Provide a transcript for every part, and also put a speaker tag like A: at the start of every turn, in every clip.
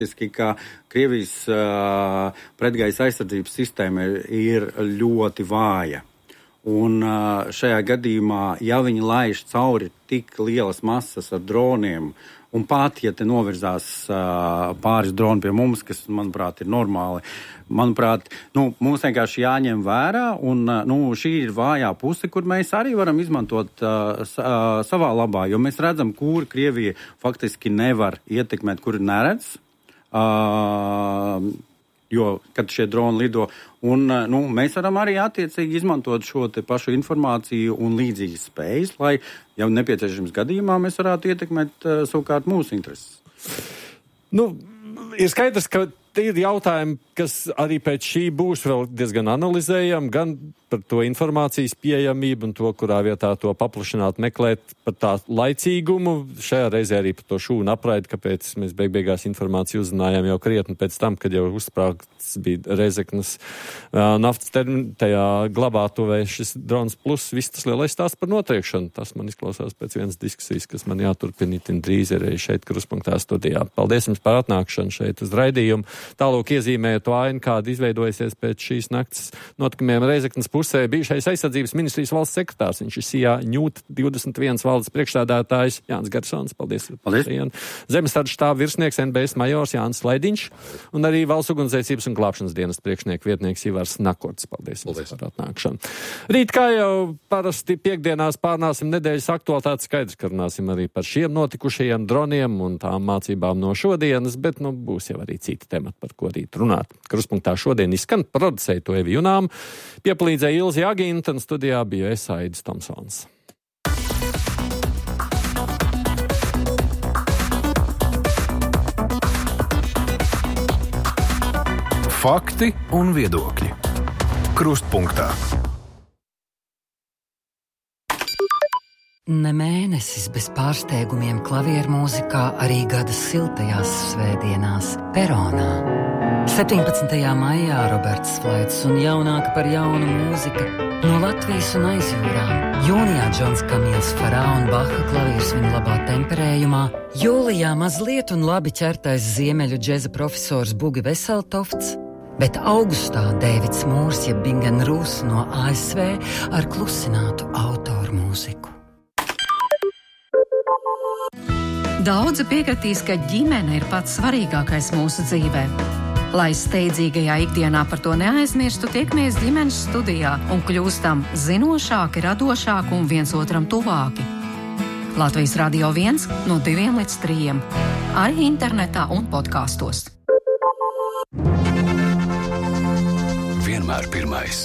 A: ka Krievijas pretgaisa aizsardzības sistēma ir ļoti vāja. Un šajā gadījumā, ja viņi laiž cauri tik lielas masas ar droniem, un pat, ja te novirzās pāris droni pie mums, kas, manuprāt, ir normāli, mums vienkārši jāņem vērā, un šī ir vājā puse, kur mēs arī varam izmantot savā labā, jo mēs redzam, kur Krievija faktiski nevar ietekmēt, kur neredz, jo, kad šie droni lido, un mēs varam arī attiecīgi izmantot šo te pašu informāciju un līdzīgas spējas, lai jau nepieciešams gadījumā mēs varētu ietekmēt savukārt mūsu intereses.
B: Ir skaidrs, ka ir jautājumi, kas arī pēc šī būs vēl diezgan analizējami, gan par to informācijas pieejamību un to, kurā vietā to paplašināt, meklēt par tā laicīgumu. Šajā reizē arī par to šūnu apraidi, kāpēc mēs beigās informāciju uzzinājām jau krietni pēc tam, kad jau uzsprāgts bija Rezeknas naftas tajā glabātuvē šis drons plus, viss tas lielais stāsts par notriekšanu. Tas man izklausās pēc vienas diskusijas, kas man jāturpina itin drīz arī šeit Kruspunktā studijā. Paldies jums par atnākšanu šeit uz raidījumu. Tālūk iezīmējot vainu, kāda izveidojusies pēc šīs nakts notikumiem Rezeknas pusē, bijušais aizsardzības ministrijas valsts sekretārs. Viņš ir SIA ņūt 21 valdes priekšstādātājs Jānis Garsons. Paldies. Zemesardzes štāba virsnieks NBS majors Jānis Laidiņš un arī Valsts ugunsdzēsības un glābšanas dienas priekšnieku vietnieks Ivars Nakorts. Paldies par atnākšanu. Rīt, kā jau parasti piekdienās pārnāsim nedēļas aktualitātes, skaidrs, ka runāsim arī par šiem notikušajiem droniem un tām mācībām no šodienas, bet būs jau arī citi temati, par ko rīt runāt. Kruspunktā šodien izskan, producēja to Evi Junām, piepalīdzēja Ilzi Aginta un studijā bija es Aidis Tomsons.
C: Fakti un viedokļi. Krustpunktā.
D: Ne mēnesis bez pārsteigumiem klaviermūzikā arī gada siltajās svētdienās Peronā. 17. maijā Roberts Flaits un jaunāka par jaunu mūzika no Latvijas un aizjūrām. Jūnijā Džons Kamils Farā un Baha klavieris viņa labā temperējumā. Jūlijā mazliet un labi ķertais ziemeļu džeza profesors Bugi Veseltofts. Bet augustā Dēvids Mūrs jeb Bingen Rūs no ASV ar klusinātu autoru mūziku.
E: Daudzi piekritīs, ka ģimene ir pats svarīgākais mūsu dzīvē. Lai steidzīgajā ikdienā par to neaizmirstu, tiekamies ģimenes studijā un kļūstam zinošāki, radošāki un viens otram tuvāki. Latvijas Radio 1 no 2 līdz 3. Arī internetā un podkastos.
C: Vienmēr pirmais.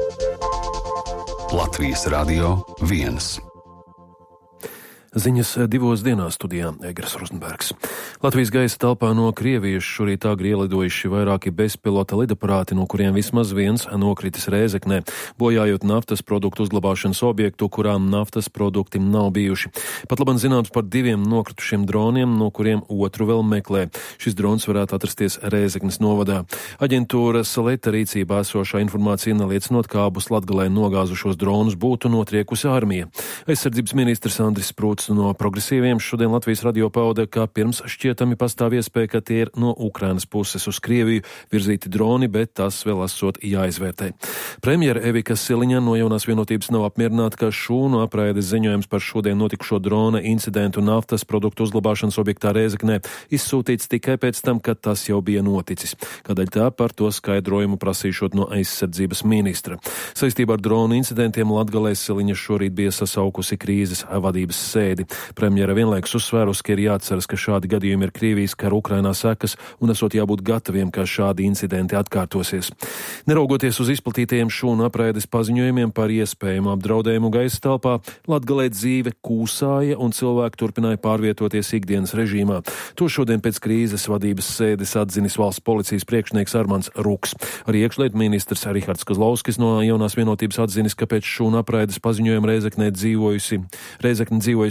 C: Latvijas Radio 1.
F: Ziņas 2 dienās studijā Egers Rozenbergs. Latvijas gaisa telpā no Krievijas šorīt agri ielidojuši vairāki bezpilota lidaparāti, no kuriem vismaz viens nokritis Rēzeknē, bojājot naftas produktu uzglabāšanas objektu, kurām naftas produkti nav bijuši. Pat labam zināms par 2 nokritušiem droniem, no kuriem otru vēl meklē. Šis drons varētu atrasties Rēzeknes novadā. Aģentūras Leta rīcībā esošā informācija neliecinot, kā abus Latgalē nogāzušos dronus būtu notriekusi armija. Aizsardzības ministrs Andris Sprūts no progresīviem šodien Latvijas radio pauda, ka pirms šķietami pastāv iespēja, ka tie ir no Ukrainas puses uz Krieviju virzīti droni, bet tas vēl esot jāizvērtē. Premjera Evika Siliņa no Jaunās vienotības nav apmierināta, ka šūnu apraides ziņojums par šodien notikušo drona incidentu naftas produktu uzglabāšanas objektā Rēzeknē izsūtīts tikai pēc tam, kad tas jau bija noticis. Kādēļ tā par to skaidrojumu prasīšot no aizsardzības ministra. Saistībā ar dronu incidentiem Latgalē Siliņa šorīt bija sasaukusi krīzes vadības sēdi. Premjera vienlaikus uzsvērus, ka ir jāatceras, ka šādi gadījumi ir Krievijas kara Ukrainā sekas un esot jābūt gataviem, ka šādi incidenti atkārtosies. Neraugoties uz izplatītajiem šūnu apraides paziņojumiem par iespējamu apdraudējumu gaisa telpā, Latgalē dzīve kūsāja un cilvēki turpināja pārvietoties ikdienas režīmā. To šodien pēc krīzes vadības sēdes atzinis valsts policijas priekšnieks Armands Ruks. Arī iekšlietu ministrs Rihards Kozlovskis no Jaunās vienotības atzinis, ka pēc šūnu apraides paziņojuma Rēzekne dzīvojusi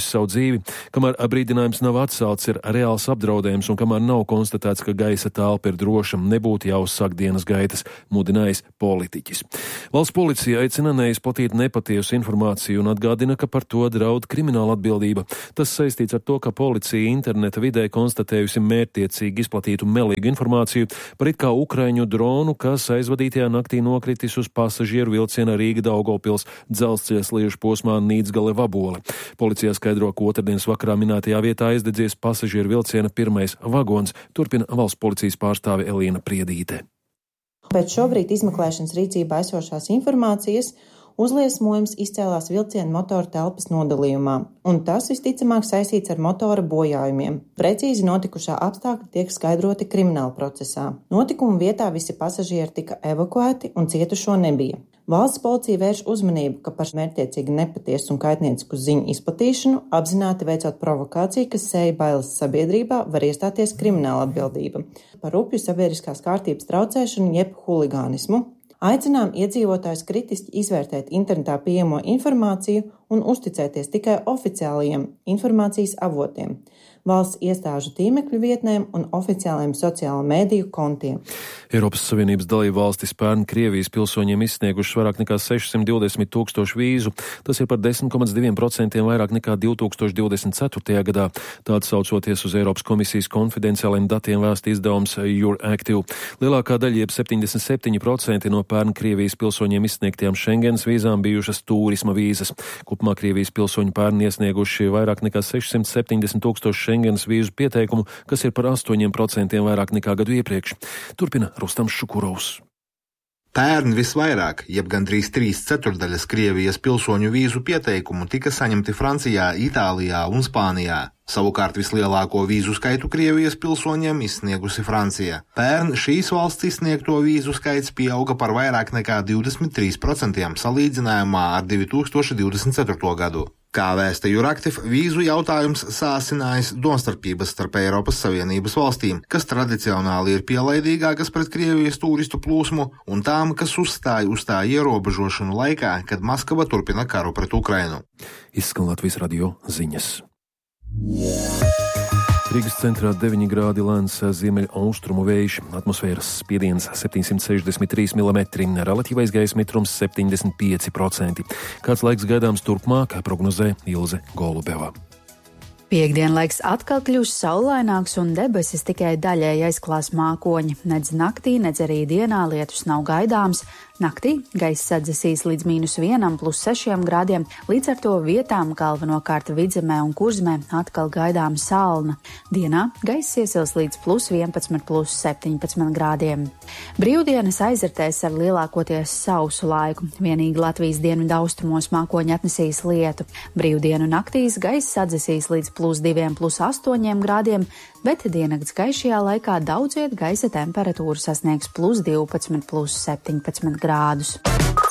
F: savu dzīvi. Kamēr brīdinājums nav atcelts, ir reāls apdraudējums un kamēr nav konstatēts, ka gaisa telpa ir droša, nebūtu jāuzsāk dienas gaitas, mudinājis politiķis. Valsts policija aicina neizplatīt nepatiesu informāciju un atgādina, ka par to draud krimināla atbildība. Tas saistīts ar to, ka policija interneta vidē konstatējusi mērķtiecīgi izplatītu melīgu informāciju par it kā ukraiņu dronu, kas aizvadītajā naktī nokritis uz pasažieru vilciena Rīga-Daugavpils dzelzceļa sliežu posmā Nīdzgale-Vabole. Policijā skaidro, ka otrdienas vakarā minētajā vietā aizdedzies pasažieru vilciena pirmais vagons, turpina valsts policijas pārstāve Elīna Priedīte.
G: Pēc šobrīd izmeklēšanas rīcībā esošās informācijas uzliesmojums izcēlās vilciena motora telpas nodalījumā, un tas visticamāk saistīts ar motora bojājumiem. Precīzi notikušā apstākļi tiek skaidroti krimināla procesā. Notikuma vietā visi pasažieri tika evakuēti un cietušo nebija. Valsts policija vērš uzmanību, ka par mērķtiecīgi nepatiesu un kaitniecisku ziņu izplatīšanu, apzināti veicot provokāciju, kas sēja bailes sabiedrībā, var iestāties krimināla atbildība par rupju sabiedriskās kārtības traucēšanu jeb huligānismu. Aicinām iedzīvotājus kritiski izvērtēt internetā pieejamo informāciju un uzticēties tikai oficiālajiem informācijas avotiem, valsts iestāžu tīmekļu vietnēm un oficiālajiem sociālo mēdīju kontiem.
F: Eiropas Savienības dalību valstis pērn Krievijas pilsoņiem izsniegušas vairāk nekā 620 000 vīzu. Tas ir par 10,2% vairāk nekā 2024. gadā. Tāds saucoties uz Eiropas komisijas konfidenciāliem datiem vēsta izdevums Euractiv. Lielākā daļa, jeb 77% no pērn Krievijas pilsoņiem izsniegtajām Schengens vīzām bijušas turisma vīzas. Kopumā Krievijas pilsoņi pērn iesnieguši vairāk nekā 670 000 Schengens vīzu pieteikumu, kas ir par 8% vairāk nekā gadu iepriekš. Turpina Rustams Šukurovs.
H: Pērn visvairāk, jeb gandrīz 3/4 Krievijas pilsoņu vīzu pieteikumu tika saņemti Francijā, Itālijā un Spānijā. Savukārt vislielāko vīzu skaitu Krievijas pilsoņiem izsniegusi Francija. Pērn šīs valsts izsniegto vīzu skaits pieauga par vairāk nekā 23% salīdzinājumā ar 2024. gadu. Kā vēsta Euractiv, vīzu jautājums sāsinājis domstarpības starp Eiropas Savienības valstīm, kas tradicionāli ir pielaidīgākas pret Krievijas turistu plūsmu, un tām, kas uzstāja uz tā ierobežošanu laikā, kad Maskava turpina karu pret Ukrainu.
F: Izskan Latvijas radio ziņas. Rīgas centrā 9 grādi lēns ziemeļaustrumu vējš, atmosfēras spiediens 763 mm, relatīvais gaisa mitrums 75%. Kāds laiks gaidāms turpmāk, prognozē Ilze Golubeva.
I: Piektdienlaiks atkal kļūs saulaināks un debesis tikai daļēji aizklās mākoņi. Nedz naktī, nedz arī dienā lietus nav gaidāms. Naktī gaisa sadzesīs līdz -1 plus 6 grādiem, līdz ar to vietām galvenokārt Vidzemē un Kurzemē atkal gaidām salna. Dienā gaisa iesils līdz +11 plus 17 grādiem. Brīvdienas aizritēs ar lielākoties sausu laiku. Vienīgi Latvijas dienvidu austrumos mākoņi atnesīs lietu. Brīvdienu naktīs gaisa sadzesīs līdz +2 plus 8 grādiem, bet diennakts gaišajā laikā daudz viet gaisa temperatūra sasniegs +12 plus 17 grādus.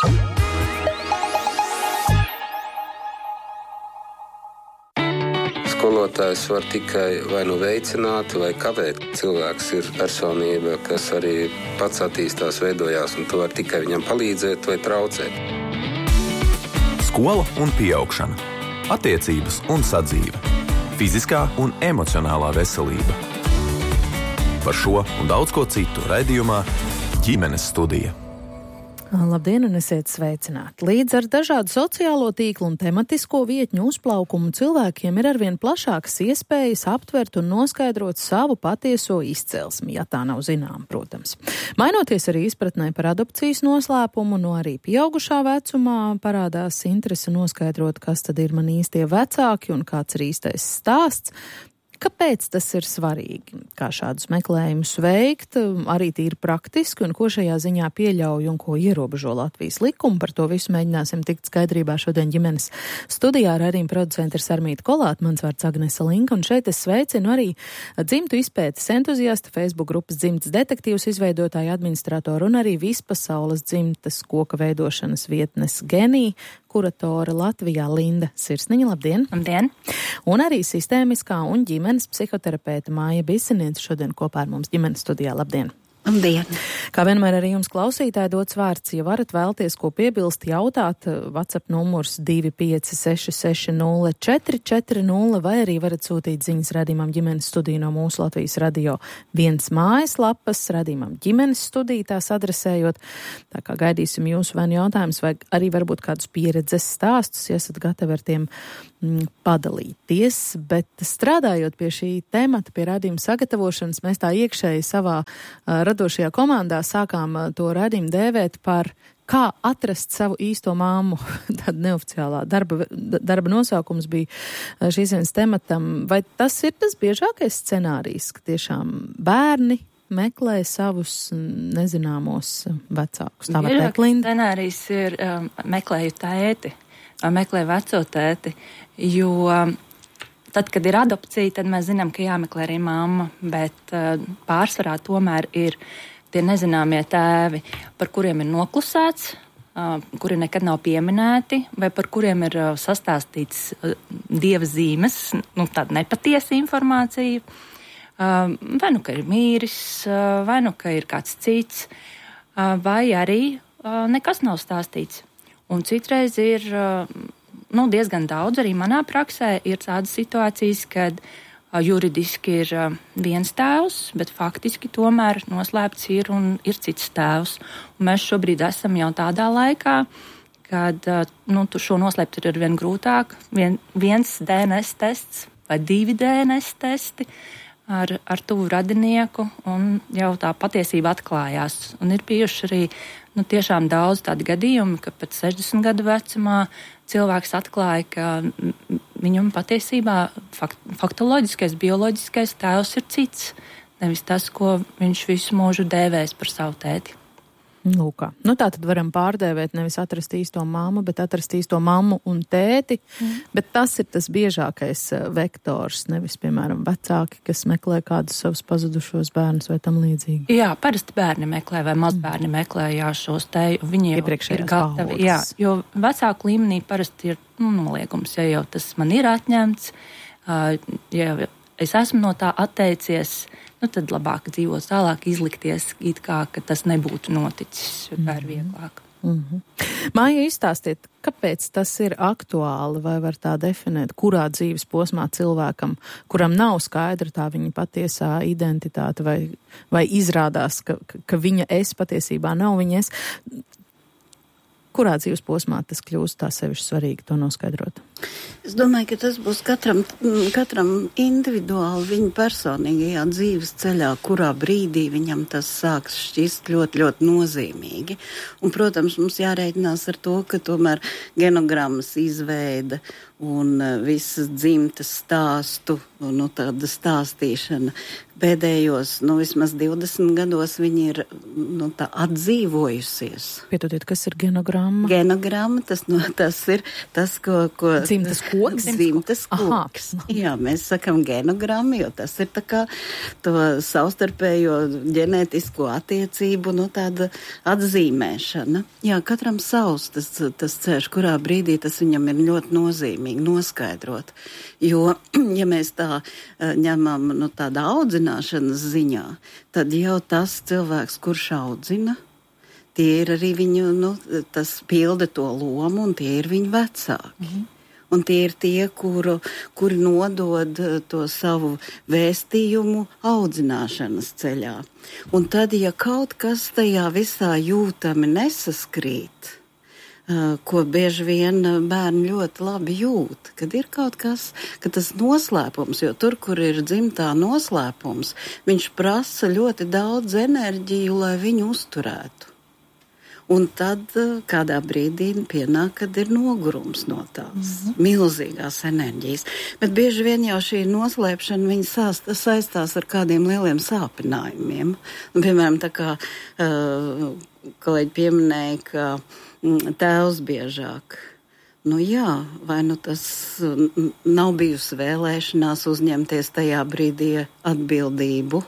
J: Skolotājs var tikai vai nu veicināt, vai kavēt. Cilvēks ir personība, kas arī pats attīstās, veidojās, un to var tikai viņam palīdzēt vai traucēt.
K: Skola un pieaugšana, attiecības un sadzīve, fiziskā un emocionālā veselība. Par šo un daudz ko citu raidījumā Ģimenes studija.
L: Labdien un esiet sveicināti! Līdz ar dažādu sociālo tīklu un tematisko vietņu uzplaukumu cilvēkiem ir arvien plašākas iespējas aptvert un noskaidrot savu patieso izcelsmi, ja tā nav zinām, protams. Mainoties arī izpratnē par adopcijas noslēpumu, no arī pieaugušā vecumā parādās interese noskaidrot, kas tad ir man īstie vecāki un kāds ir īstais stāsts. Kāpēc tas ir svarīgi? Kā šādus meklējumus veikt, arī tīri praktiski, un ko šajā ziņā pieļauj un ko ierobežo Latvijas likumi? Par to visu mēģināsim tikt skaidrībā šodien ģimenes studijā. Raidījuma producente ir Sarmīta Kolāte, mans vārds Agnese Linka, un šeit es sveicinu arī dzimtu izpētes entuziasta, Facebook grupas dzimtas detektīvs izveidotāju administratoru un arī vispasaules dzimtas koka veidošanas vietnes genī, kuratore Latvijā Linda Sirsniņa. Labdien!
M: Labdien!
L: Un arī sistēmiskā un ģimenes psihoterapeita Māja Biseniece šodien kopā ar mums ģimenes studijā. Labdien!
M: Labdien!
L: Kā vienmēr arī jums klausītāji dots vārds, ja varat vēlties ko piebilst, jautāt, WhatsApp numurs 25660 vai arī varat sūtīt ziņas radījumam ģimenes studiju no mūsu Latvijas radio 1 mājaslapas, radījumam ģimenes studiju tās adresējot. Tā kā gaidīsim jūsu vai jautājumus, vai arī varbūt kādus pieredzes stāstus, ja esat gatavi ar tiem padalīties, bet strādājot pie šī temata, pie radījuma sagatavošanas, mēs tā iekšēji savā radošajā komandā sākām to radījumu dēvēt par kā atrast savu īsto māmu. Tāda neoficiālā darba nosaukums bija šīs dienas tematam. Vai tas ir tas biežākais scenārijs, ka tiešām bērni meklē savus nezināmos vecākus? Tā var teikt, Linda?
N: Scenārijs ir meklēju tēti, meklēju veco tēti, jo tad, kad ir adopcija, tad mēs zinām, ka jāmeklē arī mamma, bet pārsvarā tomēr ir tie nezināmie tēvi, par kuriem ir noklusēts, kuri nekad nav pieminēti, vai par kuriem ir sastāstīts dieva zīmes, tāda nepatiesa informācija, vai nu, ka ir mīris, vai nu, ka ir kāds cits, vai arī nekas nav stāstīts. Un citreiz ir diezgan daudz, arī manā praksē ir tādas situācijas, kad juridiski ir viens tēvs, bet faktiski tomēr noslēpts ir un ir cits tēvs. Un mēs šobrīd esam jau tādā laikā, kad šo noslēpt ir arvien grūtāk. Viens DNS tests vai 2 DNS testi ar tuvu radinieku, un jau tā patiesība atklājās. Un ir bijuši arī tiešām daudz tādi gadījumi, ka pat 60 gadu vecumā cilvēks atklāja, ka viņam patiesībā faktoloģiskais, bioloģiskais tēvs ir cits, nevis tas, ko viņš visu mūžu dēvēs par savu tēti.
L: Lūkā. Tā tad varam pārdēvēt nevis atrast īsto mammu, bet atrast īsto mammu un tēti, bet tas ir tas biežākais vektors, nevis, piemēram, vecāki, kas meklē kādus savus pazudušos bērnus vai tam līdzīgi.
N: Jā, parasti bērni meklē vai mazbērni meklē šos te, viņi jau ir gatavi. Jā, jo vecāku līmenī parasti ir noliegums, ja jau tas man ir atņemts, ja es esmu no tā atteicies, tad labāk dzīvot tālāk, izlikties, it kā, ka tas nebūtu noticis, jo tā ir vieglāk.
L: Māja, izstāstiet, kāpēc tas ir aktuāli, vai var tā definēt, kurā dzīves posmā cilvēkam, kuram nav skaidra tā viņa patiesā identitāte, vai izrādās, ka viņa es patiesībā nav viņa es. Kurā dzīves posmā tas kļūst tā sevišķi svarīgi to noskaidrot?
M: Es domāju, ka tas būs katram individuāli viņa personīgajā dzīves ceļā, kurā brīdī viņam tas sāks šķist ļoti, ļoti nozīmīgi. Un, protams, mums jārēķinās ar to, ka tomēr genogrammas izveida un visas dzimtas stāstu, tāda stāstīšana pēdējos, vismaz 20 gados viņi ir, tā atdzīvojusies.
L: Piedodiet, kas ir genogramma?
M: Genogramma, tas ir tas, ko
L: dzimtas koks?
M: Dzimtas koks. Jā, mēs sakam genogramma, jo tas ir tā kā to savstarpējo ģenētisko attiecību, tāda atzīmēšana. Jā, katram savs tas ceļš, kurā brīdī tas viņam ir ļoti nozīmīgi noskaidrot. Jo, ja mēs tā ņemam tāda audzināšanas ziņā, tad jau tas cilvēks, kurš audzina, tie ir arī viņu, tas pilda to lomu, un tie ir viņu vecāki. Un tie ir tie, kuri nodod to savu vēstījumu audzināšanas ceļā. Un tad, ja kaut kas tajā visā jūtami nesaskrīt, ko bieži vien bērni ļoti labi jūt, kad ir kaut kas, ka tas noslēpums, jo tur, kur ir dzimtā noslēpums, viņš prasa ļoti daudz enerģiju, lai viņu uzturētu. Un tad kādā brīdī pienāk, kad ir nogurums no tās milzīgās enerģijas. Bet bieži vien jau šī noslēpšana viņa saistās ar kādiem lieliem sāpinājumiem. Un, piemēram, tā kā kolēģi pieminēja, ka tēvs biežāk. Jā, vai tas nav bijusi vēlēšanās uzņemties tajā brīdī atbildību,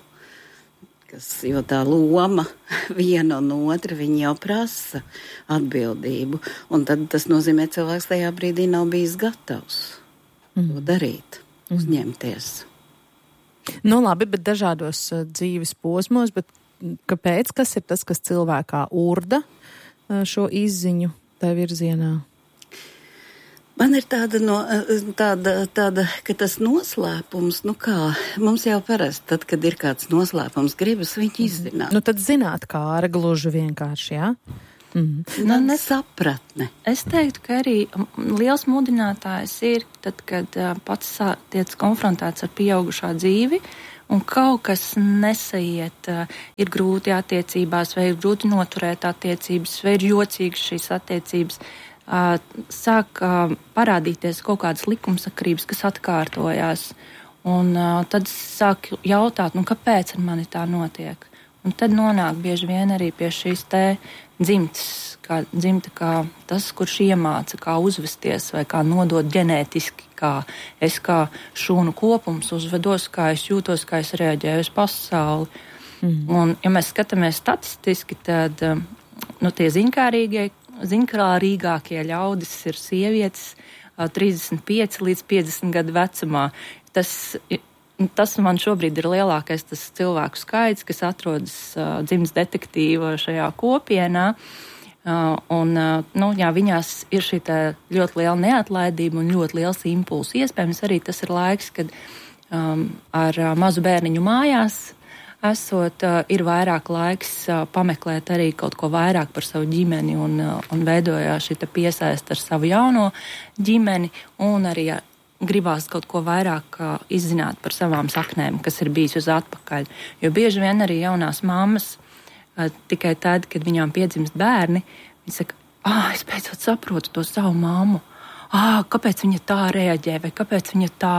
M: jo tā loma viena un otra, viņi jau prasa atbildību. Un tad tas nozīmē, cilvēks tajā brīdī nav bijis gatavs to darīt, uzņemties.
L: Labi, bet dažādos dzīves posmos, bet kāpēc, kas ir tas, kas cilvēkā urda šo izziņu tā virzienā?
M: Man ir tāda, ka tas noslēpums, mums jau parasti, tad, kad ir kāds noslēpums, gribas viņu izzināt.
L: Tad zināt, kā ar gluži vienkārši, jā?
M: Nesapratne.
N: Es teiktu, ka arī liels mudinātājs ir tad, kad pats tiec konfrontēts ar pieaugušā dzīvi, un kaut kas nesaiet, ir grūti attiecībās, vai ir grūti noturēt attiecības, vai ir jocīgas šīs attiecības. Sāk parādīties kaut kādas likumsakarības, kas atkārtojās, un tad sāk jautāt, kāpēc ar mani tā notiek. Un tad nonāk bieži vien arī pie šīs te dzimta kā tas, kurš iemāca, kā uzvesties vai kā nodot ģenētiski, kā es kā šūnu kopums uzvedos, kā es jūtos, kā es reaģēju uz pasauli. Un, ja mēs skatāmies statistiski, tad tie zinkārīgākie ļaudis ir sievietes 35 līdz 50 gadu vecumā. Tas man šobrīd ir lielākais tas cilvēku skaits, kas atrodas dzimtas detektīva šajā kopienā. Viņās ir šī ļoti liela neatlaidība un ļoti liels impulss. Iespējams, arī tas ir laiks, kad ar mazu bērniņu mājās esot, ir vairāk laiks pameklēt arī kaut ko vairāk par savu ģimeni un veidojās šī piesaist ar savu jauno ģimeni un arī gribās kaut ko vairāk izzināt par savām saknēm, kas ir bijis uz atpakaļ. Jo bieži vien arī jaunās mammas tikai tad, kad viņām piedzimst bērni, viņi saka, es beidzot saprotu to savu mammu. Kāpēc viņa tā reaģē vai kāpēc viņa tā,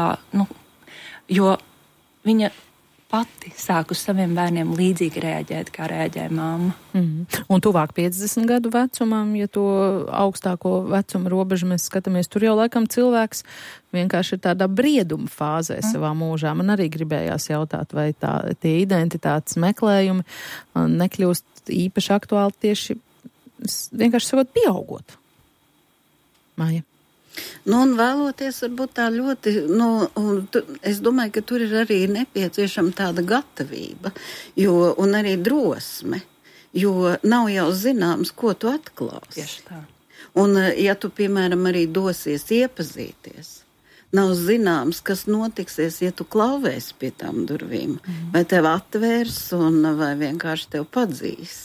N: jo viņa pati sāk uz saviem bērniem līdzīgi reaģēt, kā reaģēja mamma.
L: Un tuvāk 50 gadu vecumam, ja to augstāko vecuma robežu mēs skatāmies, tur jau laikam cilvēks vienkārši ir tādā brieduma fāzē savā mūžā. Man arī gribējās jautāt, vai tie identitātes meklējumi nekļūst īpaši aktuāli tieši vienkārši sakot pieaugot. Māja.
M: Un vēloties varbūt tā ļoti, es domāju, ka tur ir arī nepieciešama tāda gatavība, un arī drosme, jo nav jau zināms, ko tu atklāsi.
N: Tieši tā.
M: Un ja tu, piemēram, arī dosies iepazīties, nav zināms, kas notiksies, ja tu klauvēsi pie tām durvīm, vai tev atvērs vai vienkārši tev padzīs.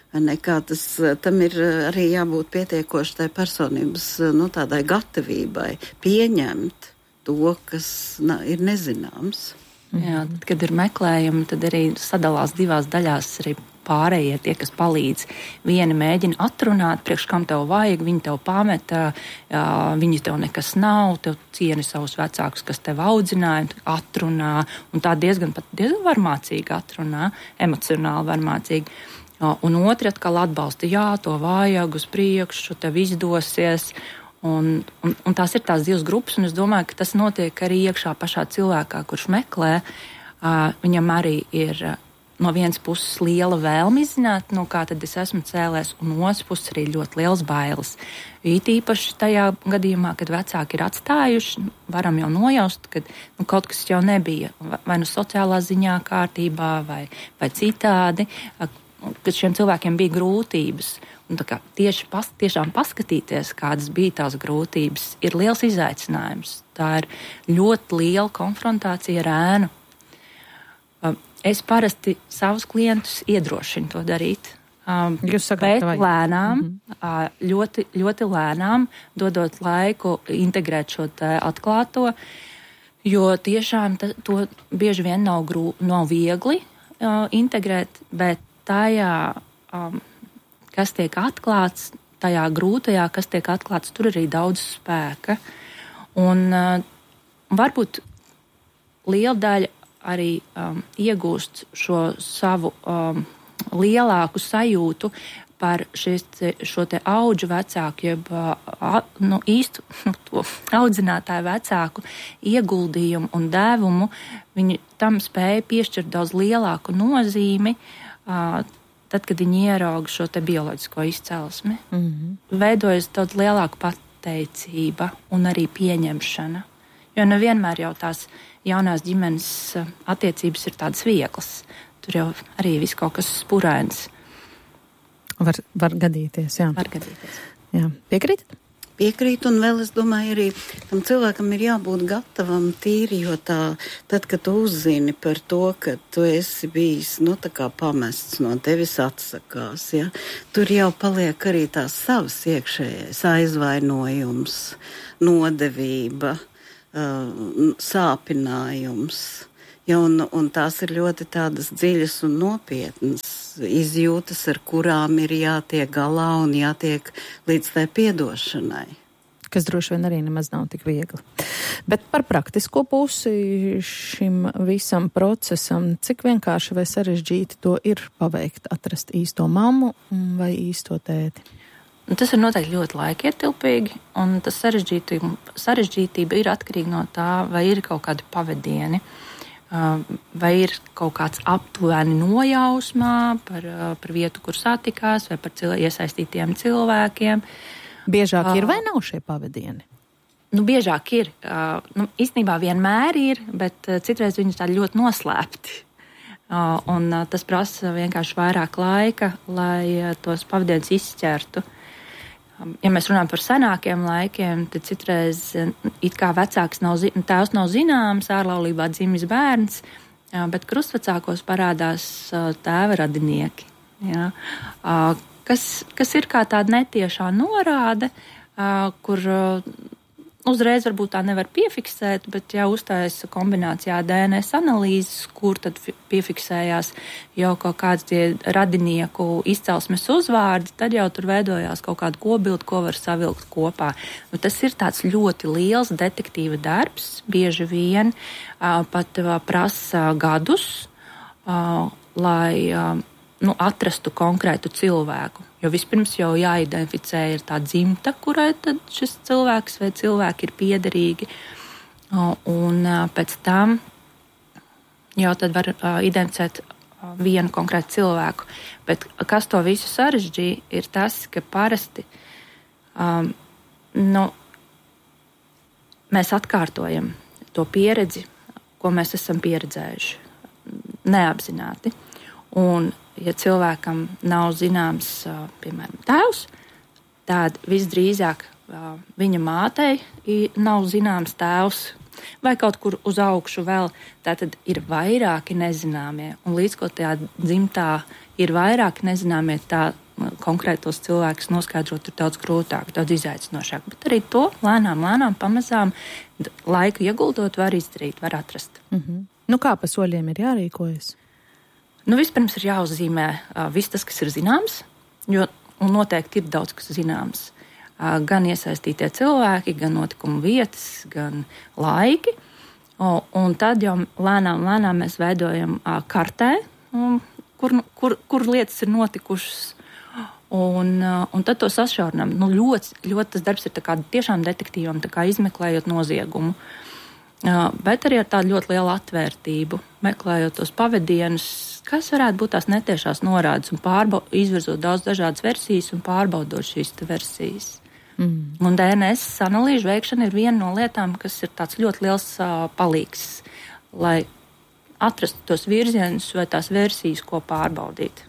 M: Tam ir arī jābūt pietiekoši tai personības tādai gatavībai pieņemt to, kas ir nezināms.
N: Jā, kad ir meklējumi, tad arī sadalās divās daļās arī pārējie tie, kas palīdz. Vieni mēģina atrunāt, priekš kam tev vajag, viņi tev pameta, viņi tev nekas nav, tev cieni savus vecākus, kas tev audzināja, atrunā, un tā diezgan varmācīgi atrunā, emocionāli varmācīgi. Un otri atkal atbalsta, to vajag uz priekšu, tev izdosies. Un tās ir tās divas grupas, un es domāju, ka tas notiek arī iekšā pašā cilvēkā, kurš meklē. Viņam arī ir no vienas puses liela vēlme izzināt, kā tad es esmu cēlēs, un no otras puses arī ļoti liels bailes. Īpaši tajā gadījumā, kad vecāki ir atstājuši, varam jau nojaust, ka kaut kas jau nebija, vai sociālā ziņā kārtībā, vai citādi, kad šiem cilvēkiem bija grūtības. Un tiešām paskatīties, kādas bija tās grūtības, ir liels izaicinājums. Tā ir ļoti liela konfrontācija ar ēnu. Es parasti savus klientus iedrošinu to darīt. Bet lēnām, ļoti, ļoti lēnām, dodot laiku integrēt šo atklāto, jo tiešām to bieži vien nav viegli integrēt, bet tajā, kas tiek atklāts, tajā grūtajā, kas tiek atklāts, tur arī daudz spēka. Un varbūt liela daļa arī iegūst šo savu lielāku sajūtu par šo te audžu vecāku, jeb to audzinātāju vecāku ieguldījumu un devumu. Viņi tam spēja piešķirt daudz lielāku nozīmi, tad, kad viņi ierauga šo te bioloģisko izcelsmi. Veidojas daudz lielāka pateicība un arī pieņemšana. Jo nevienmēr jau tās jaunās ģimenes attiecības ir tādas vieglas. tur jau arī viss kaut kas spurains.
L: Var gadīties, jā.
N: Var gadīties.
L: Jā. Piekrītat?
M: Piekrīt, un vēl es domāju, arī tam cilvēkam ir jābūt gatavam tīri, jo tad, kad tu uzzini par to, ka tu esi bijis, tā kā pamests no tevis atsakās, ja, tur jau paliek arī tās savas iekšējais aizvainojums, nodevība, sāpinājums. Ja, un tās ir ļoti tādas dziļas un nopietnas izjūtas, ar kurām ir jātiek galā un jātiek līdz tai piedošanai.
L: Kas droši vien arī nemaz nav tik viegli. Bet par praktisko pusi šim visam procesam, cik vienkārši vai sarežģīti to ir paveikt, atrast īsto mammu vai īsto tēti?
N: Tas ir noteikti ļoti laikietilpīgi, un tas sarežģītība ir atkarīga no tā, vai ir kaut kādi pavadieni, vai ir kaut kāds aptuveni nojausmā par vietu, kur satikās, vai par iesaistītiem cilvēkiem.
L: Biežāk ir vai nav šie pavadieni?
N: Biežāk ir. Īstenībā vienmēr ir, bet citreiz viņi ir tādi ļoti noslēpti. Un tas prasa vienkārši vairāk laika, lai tos pavadienus izšķertu. Ja mēs runājam par senākiem laikiem, tad citreiz it kā vecāks tēvs nav zināms, ārlaulībā dzimis bērns, bet krustvecākos parādās tēva radinieki. Ja? Kas ir kā tāda netiešā norāde, kur uzreiz varbūt tā nevar piefiksēt, bet ja uztaisa kombinācijā DNS analīzes, kur tad piefiksējās jau kaut kāds tie radinieku izcelsmes uzvārdi, tad jau tur veidojās kaut kāda kopbilde, ko var savilkt kopā. Tas ir tāds ļoti liels detektīva darbs, bieži vien pat prasa gadus, lai atrastu konkrētu cilvēku. Jo vispirms jau jāidentificē ir tā dzimta, kurai tad šis cilvēks vai cilvēki ir piederīgi. Un pēc tam jau tad var identificēt vienu konkrētu cilvēku. Bet kas to visu sarežģīja, ir tas, ka parasti mēs atkārtojam to pieredzi, ko mēs esam pieredzējuši neapzināti. Un ja cilvēkam nav zināms, piemēram, tēvs, tad visdrīzāk viņa mātei nav zināms tēvs, vai kaut kur uz augšu vēl, tātad ir vairāki nezināmie. Un līdz ko tajā dzimtā ir vairāki nezināmie, tā konkrētos cilvēkus noskaidrot ir daudz grūtāk, daudz izaicinošāk. Bet arī to lēnām, pamazām laiku ieguldot var izdarīt, var atrast.
L: Kā pa soļiem ir jārīkojas?
N: Vispirms ir jāuzzīmē viss tas, kas ir zināms, jo noteikti ir daudz, kas zināms. Gan iesaistītie cilvēki, gan notikumu vietas, gan laiki. Un tad jau lēnām mēs veidojam kartē, kur lietas ir notikušas. Un tad to sašaurinām. Ļoti tas darbs ir tā kā tiešām detektīvam, tā kā izmeklējot noziegumu. Bet arī ar tādu ļoti lielu atvērtību, meklējot tos pavadienus, kas varētu būt tās netiešās norādes un izvirzot daudz dažādas versijas un pārbaudot šīs versijas. Un DNS analīžu veikšana ir viena no lietām, kas ir tāds ļoti liels palīgs, lai atrastu tos virzienus vai tās versijas, ko pārbaudīt.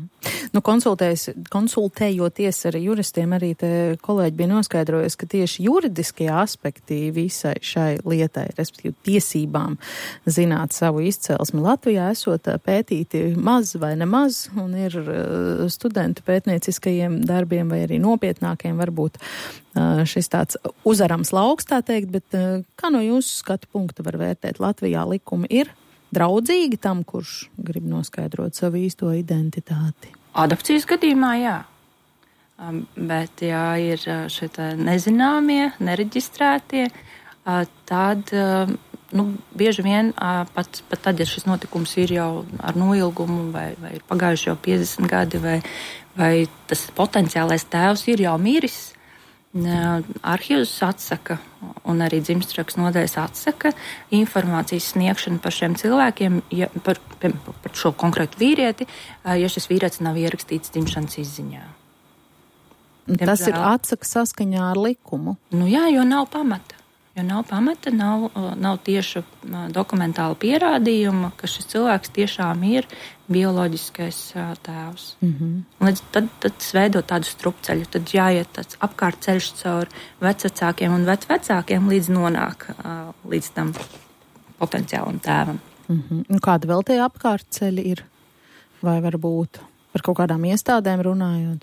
L: Konsultējoties ar juristiem, arī te kolēģi bija noskaidrojis, ka tieši juridiskie aspekti visai šai lietai, respektīvi tiesībām zināt savu izcelsmi Latvijā, esot pētīti maz vai nemaz, un ir studentu pētnieciskajiem darbiem vai arī nopietnākiem varbūt šis tāds uzarams lauks, tā teikt, bet kā no jūsu skatu punkta var vērtēt, Latvijā likumi ir draudzīgi tam, kurš grib noskaidrot savu īsto identitāti?
N: Adopcijas gadījumā, jā. Bet, ja ir šie nezināmie, nereģistrētie, tad, bieži vien, pat tad, ja šis notikums ir jau ar noilgumu, vai ir pagājuši jau 50 gadi, vai tas potenciālais tēvs ir jau miris, arhīvs atsaka un arī dzimstrakstu nodaļas atsaka informācijas sniegšanu par šiem cilvēkiem, par šo konkrētu vīrieti, ja šis vīrietis nav ierakstīts dzimšanas izziņā.
L: Tas ir atsaka saskaņā ar likumu?
N: Jā, jo nav pamata. jo nav pamata, nav tieša dokumentāla pierādījuma, ka šis cilvēks tiešām ir bioloģiskais tēvs. Līdz tad tas veido tādu strupceļu, tad jāiet tāds apkārtceļš caur vecvecākiem un vecvecākiem, līdz nonāk līdz tam potenciālam tēvam.
L: Un kāda vēl tie apkārtceļi ir? Vai varbūt par kaut kādām iestādēm runājot?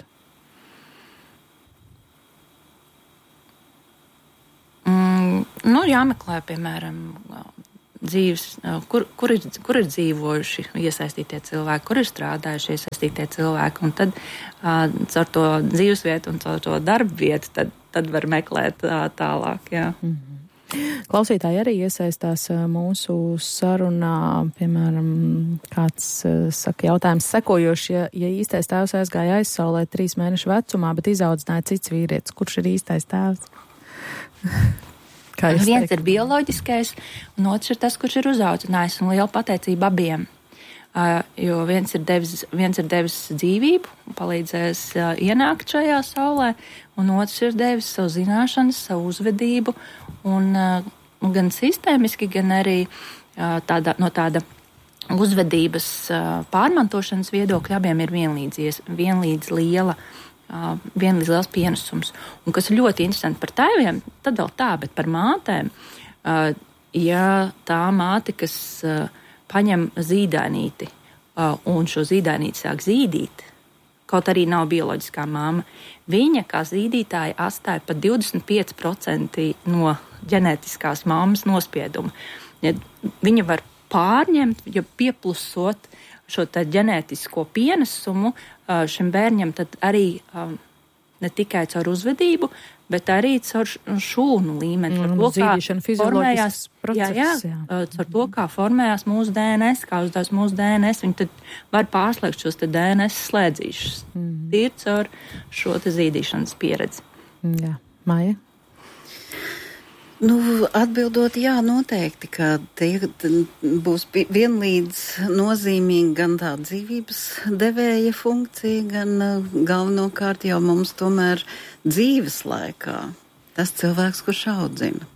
N: Jāmeklē, piemēram, dzīves, kur ir dzīvojuši iesaistītie cilvēki, kur ir strādājuši iesaistītie cilvēki, un tad caur to dzīvesvietu un caur to darba vietu tad var meklēt tālāk, jā.
L: Klausītāji arī iesaistās mūsu sarunā, piemēram, kāds saka jautājums sekojoši, ja īstais tēvs aizgāja aizsaulē 3 mēnešu vecumā, bet izaudzināja cits vīrietis, kurš ir īstais tēvs?
N: Viens ir bioloģiskais, un otrs ir tas, kurš ir uzaudzinājis, un liela pateicība abiem. Jo viens ir devis dzīvību, palīdzējis ienākt šajā saulē, un otrs ir devis savu zināšanas, savu uzvedību, un gan sistēmiski, gan arī no tāda uzvedības pārmantošanas viedokļa abiem ir vienlīdz liels pienesums. Un kas ir ļoti interesanti par tēviem, tad vēl tā, bet par mātēm, ja tā māte, kas paņem zīdainīti un šo zīdainīti sāk zīdīt, kaut arī nav bioloģiskā mamma, viņa kā zīdītāja atstāja pat 25% no ģenētiskās mammas nospieduma. Ja viņa var pārņemt, ja pieplusot šo ģenētisko pienesumu šim bērņam, tad arī ne tikai caur uzvedību, bet arī caur šūnu līmeni.
L: Zīdīšana fizioloģisks process.
N: Caur to, kā formējās mūsu DNS, kā uzdās mūsu DNS, viņi tad var pārslēgt šos DNS slēdzīšus. Ir caur šo zīdīšanas pieredzi.
L: Jā, Maija?
M: Atbildot, jā, noteikti, ka tie būs vienlīdz nozīmīgi gan tā dzīvības devēja funkcija, gan galvenokārt jau mums tomēr dzīves laikā tas cilvēks, kurš audzina.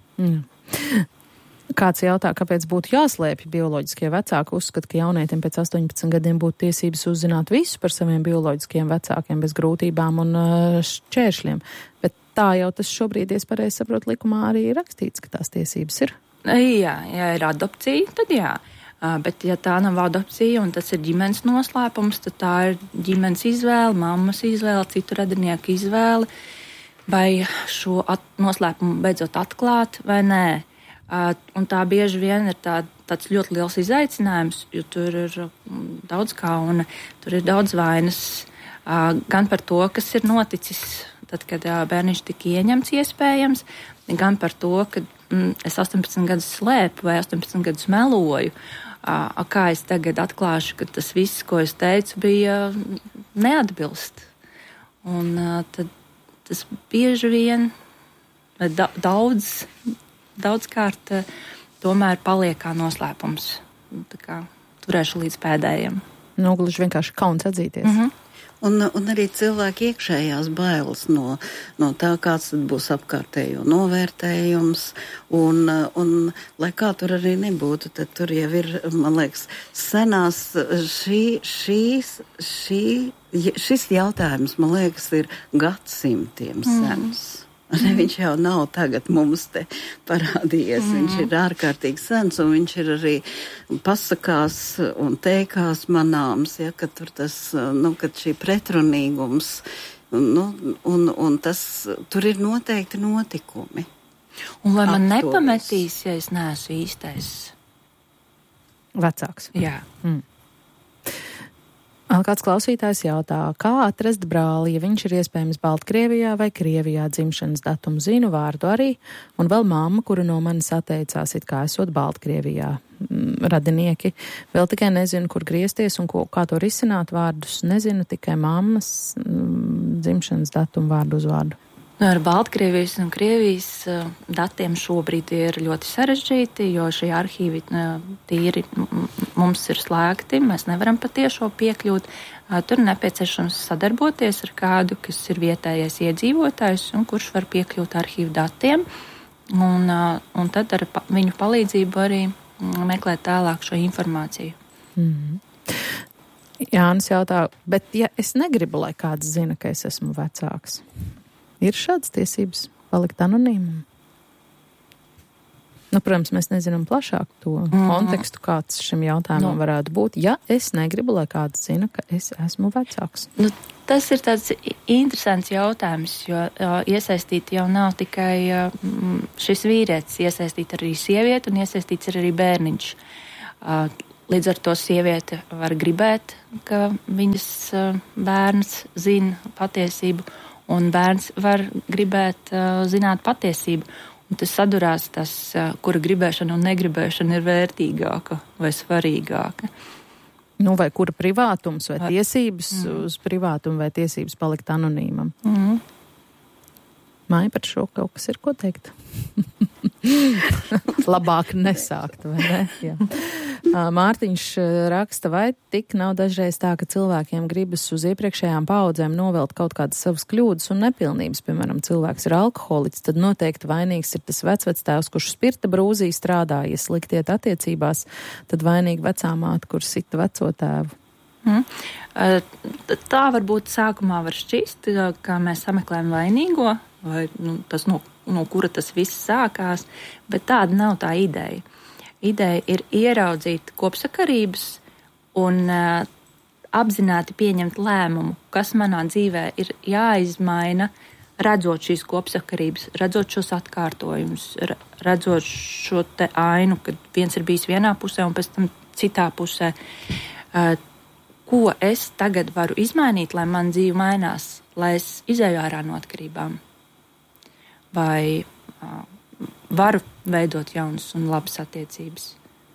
L: Kāds jautā, kāpēc būtu jāslēpj bioloģiskie vecāki, uzskata, ka jaunietim pēc 18 gadiem būtu tiesības uzzināt visu par saviem bioloģiskiem vecākiem bez grūtībām un šķēršļiem, bet tā jau tas šobrīd, ja pareizi saprotu, likumā arī ir rakstīts, ka tās tiesības ir.
N: Jā, ja ir adopcija, tad jā. Bet ja tā nav adopcija un tas ir ģimenes noslēpums, tad tā ir ģimenes izvēle, mammas izvēle, citu radinieku izvēle, vai šo noslēpumu beidzot atklāt vai nē. Un tā bieži vien ir tāds ļoti liels izaicinājums, jo tur ir daudz kauna, tur ir daudz vainas, gan par to, kas ir noticis tad, kad bērniņš tika ieņemts iespējams, gan par to, ka es 18 gadus slēpu vai 18 gadus meloju, kā es tagad atklāšu, ka tas viss, ko es teicu, bija neatbilst. Un tad tas bieži vien daudzkārt tomēr paliek kā noslēpums. Tā kā turēšu līdz pēdējiem.
L: Gluži vienkārši kauns atzīties.
M: Un arī cilvēki iekšējās bailes no tā, kāds tad būs apkārtējo novērtējums, un lai kā tur arī nebūtu, tad tur jau ir, man liekas, senās šis jautājums, man liekas, ir gadsimtiem sens. Viņš jau nav tagad mums te parādījies, viņš ir ārkārtīgi sens, un viņš ir arī pasakās un teikās manāms, ja, ka tur tas, kad šī pretrunīgums, un tas, tur ir noteikti notikumi.
N: Un lai man nepametīs, ja es neesmu īstais
L: vecāks.
N: Jā.
L: Kāds klausītājs jautā, kā atrast brāli, ja viņš ir iespējams Baltkrievijā vai Krievijā, dzimšanas datumu zinu, vārdu arī, un vēl mamma, kura no manis atteicās, it kā esot Baltkrievijā. Radinieki vēl tikai nezinu, kur griezties un kā to risināt, vārdus nezinu, tikai mammas dzimšanas datumu vārdu uz vārdu.
N: Ar Baltkrievijas un Krievijas datiem šobrīd ir ļoti sarežģīti, jo šie arhīvi tīri mums ir slēgti, mēs nevaram patiešo piekļūt. Tur nepieciešams sadarboties ar kādu, kas ir vietējais iedzīvotājs un kurš var piekļūt arhīvu datiem. un tad ar viņu palīdzību arī meklēt tālāk šo informāciju.
L: Jānis jautā, bet ja es negribu, lai kāds zina, ka es esmu vecāks, ir šādas tiesības palikt anonīmam? Nu, protams, mēs nezinām plašāk to kontekstu, kāds šim jautājumam varētu būt. Ja es negribu, lai kāds zina, ka es esmu vecāks.
N: Nu, tas ir tāds interesants jautājums, jo iesaistīti jau nav tikai šis vīrietis, iesaistīti arī sieviete un iesaistīts ir arī bērniņš. Līdz ar to sieviete var gribēt, ka viņas bērns zina patiesību, un bērns var gribēt zināt patiesību. Un tas sadurās tas, kura gribēšana un negribēšana ir vērtīgāka vai svarīgāka.
L: Nu, vai kura privātums vai tiesības uz privātumu vai tiesības palikt anonīmam. Māja par šo kaut kas ir ko teikt? Labāk nesākt, vai ne? Jā. Mārtiņš raksta, vai tik nav dažreiz tā, ka cilvēkiem gribas uz iepriekšējām paudzēm novelt kaut kādas savas kļūdas un nepilnības. Piemēram, cilvēks ir alkoholiķis, tad noteikti vainīgs ir tas vecvectēvs, kurš spirta brūzī strādā. Ja sliktiet attiecībās, tad vainīgi vecāmāte, kur sita veco tēvu.
N: Tā varbūt sākumā var šķist, ka mēs sameklējam vainīgo, vai tas, no kura tas viss sākās, bet tāda nav tā ideja. Ideja ir ieraudzīt kopsakarības un apzināti pieņemt lēmumu, kas manā dzīvē ir jāizmaina, redzot šīs kopsakarības, redzot šos atkārtojumus, redzot šo te ainu, kad viens ir bijis vienā pusē un pēc tam citā pusē. Ko es tagad varu izmainīt, lai man dzīve mainās, lai es izēju ārā no atkarībām? Vai varu veidot jaunas un labas attiecības?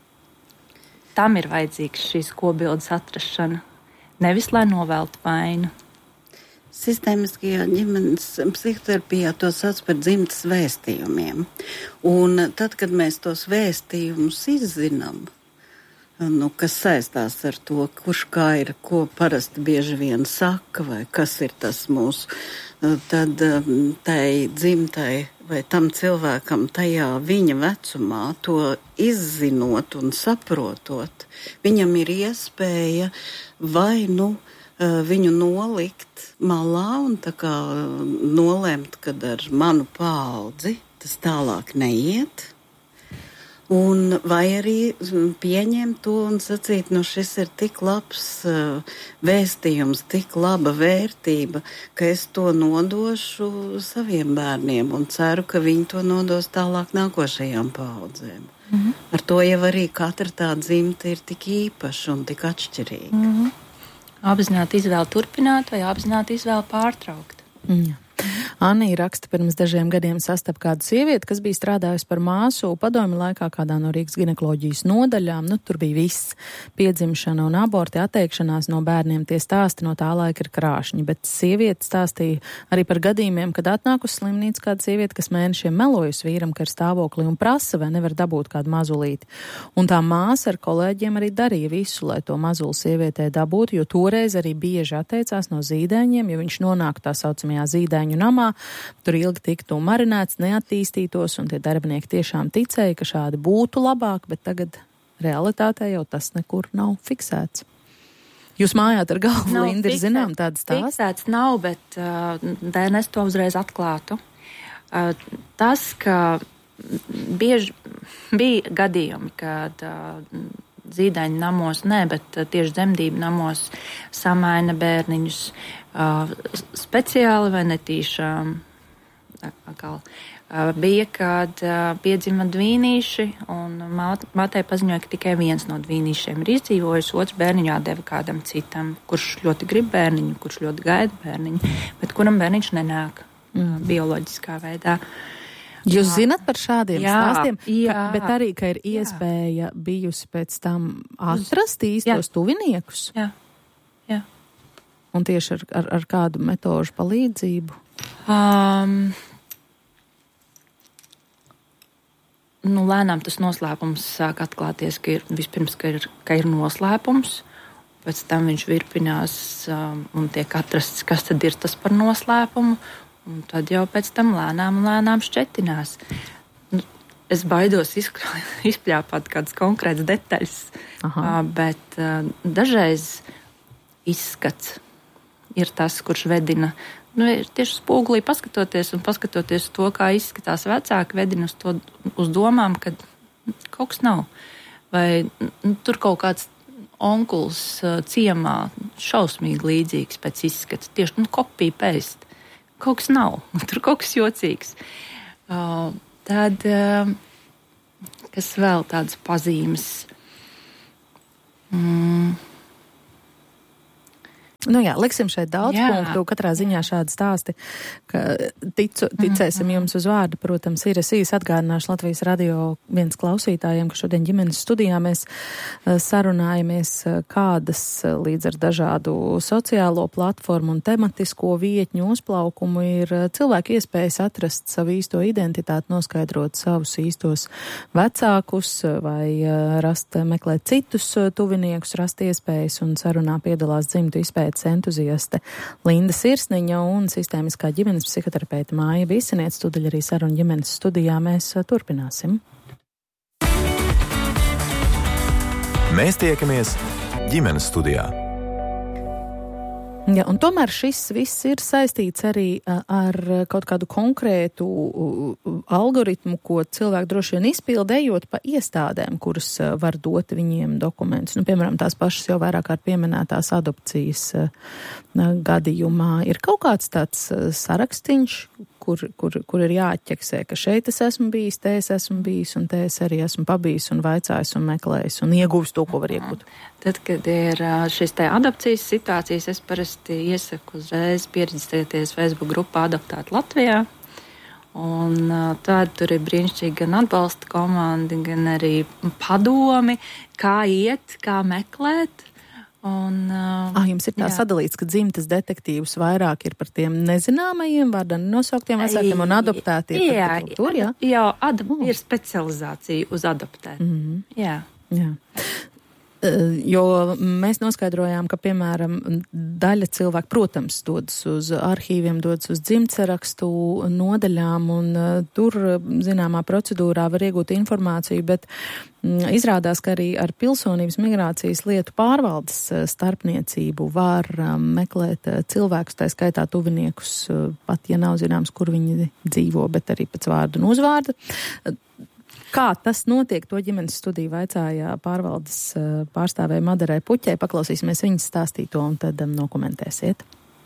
N: Tam ir vajadzīgs šīs kobildes atrašana, nevis lai noveltu vainu.
M: Sistēmiskajā ģimenes psihoterapijā to sauc par dzimtas vēstījumiem. Un tad, kad mēs tos vēstījumus izzinām, kas saistās ar to, kurš kā ir, ko parasti bieži vien saka, vai kas ir tas mūsu, tad tai dzimtai vai tam cilvēkam tajā viņa vecumā to izzinot un saprotot, viņam ir iespēja vai viņu nolikt malā un tā kā nolemt, kad ar manu paudzi tas tālāk neiet. Un vai arī pieņemt to un sacīt, šis ir tik labs vēstījums, tik laba vērtība, ka es to nodošu saviem bērniem un ceru, ka viņi to nodos tālāk nākošajām paaudzēm. Ar to jau arī katra tā dzimta ir tik īpaša un tik atšķirīga.
N: Apzināti izvēle turpināt vai apzināti izvēle pārtraukt.
L: Anija raksta, pirms dažiem gadiem sastapa kādu sievieti, kas bija strādājusi par māsu padomju laikā kādā no Rīgas ginekoloģijas nodaļām. Tur bija viss - piedzimšana un aborti, atteikšanās no bērniem. Tie stāsti no tā laika ir krāšņi, bet sieviete stāstīja arī par gadījumiem, kad atnāk uz slimnīcu kāda sieviete, kas mēnešiem melojas vīram, ka ir stāvoklī un prasa, vai nevar dabūt kādu mazulīti. Un tā māsa ar kolēģiem arī darīja visu, lai to mazuli sievietē dabūtu, jo toreiz arī bieži atteicās no zīdaiņiem, jo viņš nonāk tā saucamajā zīdaiņu namā, tur ilgi tiktu marinēts, neattīstītos, un tie darbinieki tiešām ticēja, ka šādi būtu labāk, bet tagad realitātē jau tas nekur nav fiksēts. Jūs mājāt ar galvu, Linda, ir zinām tādas stāsts?
N: Fiksēts nav, bet DNS to uzreiz atklātu. Tas, ka bieži bija gadījumi, kad zīdaiņu namos, bet tieši dzemdību namos samaina bērniņus speciāli vai netīšām. Bija, kad piedzima dvīnīši, un mātei paziņoja, ka tikai viens no dvīnīšiem ir izdzīvojis, otrs bērniņu atdeva kādam citam, kurš ļoti grib bērniņu, kurš ļoti gaida bērniņu, bet kuram bērniņš nenāk bioloģiskā veidā.
L: Jūs zinat par šādiem stāstiem,
N: jā.
L: Bet arī, ka ir iespēja bijusi pēc tam atrast īstos tuviniekus?
N: Jā.
L: Un tieši ar kādu metožu palīdzību?
N: Lēnām tas noslēpums sāk atklāties, ka ir noslēpums, pēc tam viņš virpinās un tiek atrasts, kas tad ir tas par noslēpumu, un tad jau pēc tam lēnām šķetinās. es baidos izpļāpāt kādas konkrētas detaļas, bet dažreiz izskats ir tas, kurš vedina. Tieši spogulī paskatoties to, kā izskatās vecāki, vedina uz domām, ka kaut kas nav. Vai tur kaut kāds onkuls ciemā šausmīgi līdzīgs pēc izskats. Tieši kopija pēst. Kaut kas nav. Tur kaut kas jocīgs. Tad, kas vēl tādas pazīmes?
L: Liksim šeit daudz punktu. Katrā ziņā šādi stāsti, ka ticēsim jums uz vārdu. Protams, es īsi atgādināšu Latvijas radio viens klausītājiem, ka šodien ģimenes studijā mēs sarunājamies, kādas līdz ar dažādu sociālo platformu un tematisko vietņu uzplaukumu ir cilvēku iespējas atrast savu īsto identitāti, noskaidrot savus īstos vecākus vai meklēt citus tuviniekus, rast iespējas, un sarunā piedalās dzimtu izpētes entuziaste Linda Sirsniņa un sistēmiskā ģimenes psihoterapeita Māja Bīseniece. Tūdaļ arī sarunu ģimenes studijā mēs turpināsim.
K: Mēs tiekamies ģimenes studijā.
L: Ja, un tomēr šis viss ir saistīts arī ar kaut kādu konkrētu algoritmu, ko cilvēki droši vien izpilda, ejot pa iestādēm, kuras var dot viņiem dokumentus. Piemēram, tās pašas jau vairāk kārt pieminētās adopcijas gadījumā. Ir kaut kāds tāds sarakstīns, kur ir jāatķeksē, ka šeit es esmu bijis, te es esmu bijis, un te es arī esmu pabijis un vaicājis un meklējis un iegūst to, ko var iegūt.
N: Tad, kad ir šis te adopcijas situācijas, es parasti iesaku uzreiz pierģistrēties Facebook grupā Adoptēt Latvijā. Un tad tur ir brīnišķīgi gan atbalsta komandi, gan arī padomi, kā iet, kā meklēt.
L: Jums ir tā sadalīts, ka dzimtas detektīvs vairāk ir par tiem nezināmajiem vārdiem nosauktiem vecākiem un adoptētiem. Ir specializācija uz adoptētiem. Jā. Jo mēs noskaidrojām, ka, piemēram, daļa cilvēku, protams, dodas uz arhīviem, dodas uz dzimtsarakstu nodaļām, un tur, zināmā procedūrā var iegūt informāciju, bet izrādās, ka arī ar pilsonības migrācijas lietu pārvaldes starpniecību var meklēt cilvēkus, tā skaitā tuviniekus, pat ja nav zināms, kur viņi dzīvo, bet arī pēc vārda un uzvārda. Kā tas notiek, to ģimenes studiju vaicāja pārvaldes pārstāvēja Madarai Puķei. Paklausīsimies viņas stāstīto un tad nokomentēsiet.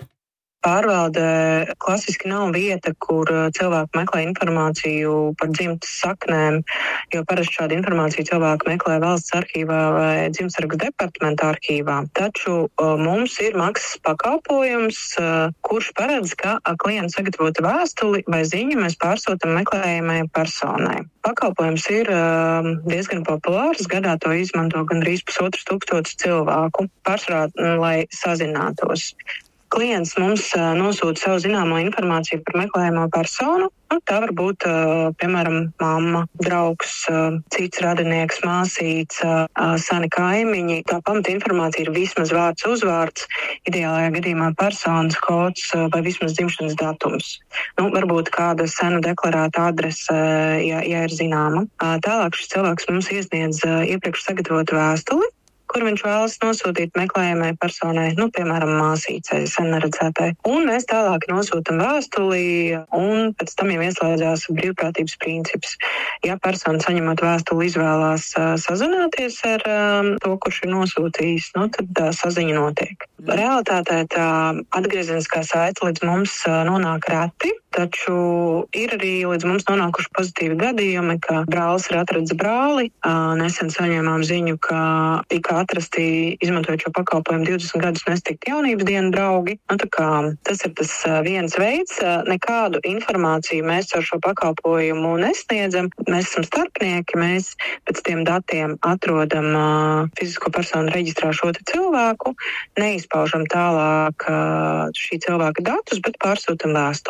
O: Pārvalde klasiski nav vieta, kur cilvēki meklē informāciju par dzimtas saknēm, jo parasti šādu informāciju cilvēki meklē valsts arhīvā vai dzimtsargas departamenta arhīvā. Taču mums ir maksas pakalpojums, kurš paredz, ka klients sagatavota vēstuli vai ziņu mēs pārsūtam meklējamai personai. Pakalpojums ir diezgan populārs, gadā to izmanto gandrīz 1500 cilvēku, pārsvarā, lai sazinātos. Klients mums nosūta savu zināmo informāciju par meklējamo personu. Tā var būt, piemēram, mamma, draugs, cits radinieks, māsīts, seni kaimiņi. Tā pamata informācija ir vismaz vārds, uzvārds, ideālajā gadījumā personas kods vai vismaz dzimšanas datums. Varbūt kāda sena deklarēta adrese, ja ir zināma. Tālāk šis cilvēks mums iesniedz iepriekš sagatavotu vēstuli, kur viņš vēlas nosūtīt meklējamai personai, piemēram, māsīcei, sen neredzētai. Un mēs tālāk nosūtam vēstuli, un pēc tam jau ieslēdzās brīvprātības princips. Ja persona saņemot vēstuli izvēlās sazināties ar to, kurš ir nosūtījis, tad saziņa notiek. Realitātē tā atgriezeniskā saite līdz mums nonāk reti, taču ir arī līdz mums nonākuši pozitīvi gadījumi, ka brālis ir atradzis brāli. Nesen saņēmām ziņu, ka tika atrasti, izmantojot šo pakalpojumu, 20 gadus nestikti jaunības dienu draugi. Tas ir tas viens veids. Nekādu informāciju mēs ar šo pakalpojumu nesniedzam. Mēs esam starpnieki, mēs pēc tiem datiem atrodam fizisko personu reģistrā šo cilvēku, neizpaužam tālāk šī cilvēka datus, bet pārsūtam vēstuli.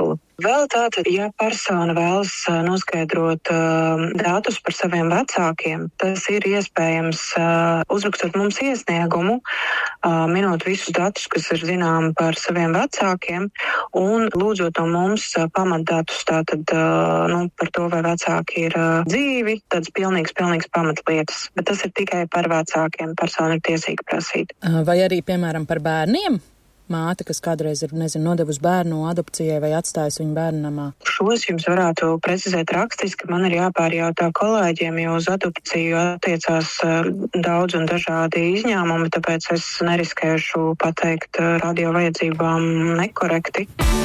O: Vēl tātad, ja persona vēlas noskaidrot datus par saviem vecākiem, tas ir iespējams uzrakstot mums iesniegumu, minot visus datus, kas ir zināmi par saviem vecākiem, un lūdzot no mums pamatdatus tātad, par to, vai vecāki ir dzīvi, tādas pilnīgas pamatlietas. Bet tas ir tikai par vecākiem, persona ir tiesīga prasīt.
L: Vai arī, piemēram, par bērniem? Māte, kas kādreiz ir, nodevusi bērnu adopcijai vai atstājusi viņu bērnu namā?
O: Šos jums varētu precizēt rakstiski, man ir jāpārjautā kolēģiem, jo uz adopciju attiecās daudz un dažādi izņēmumi, tāpēc es neriskēšu pateikt radio vajadzībām nekorekti.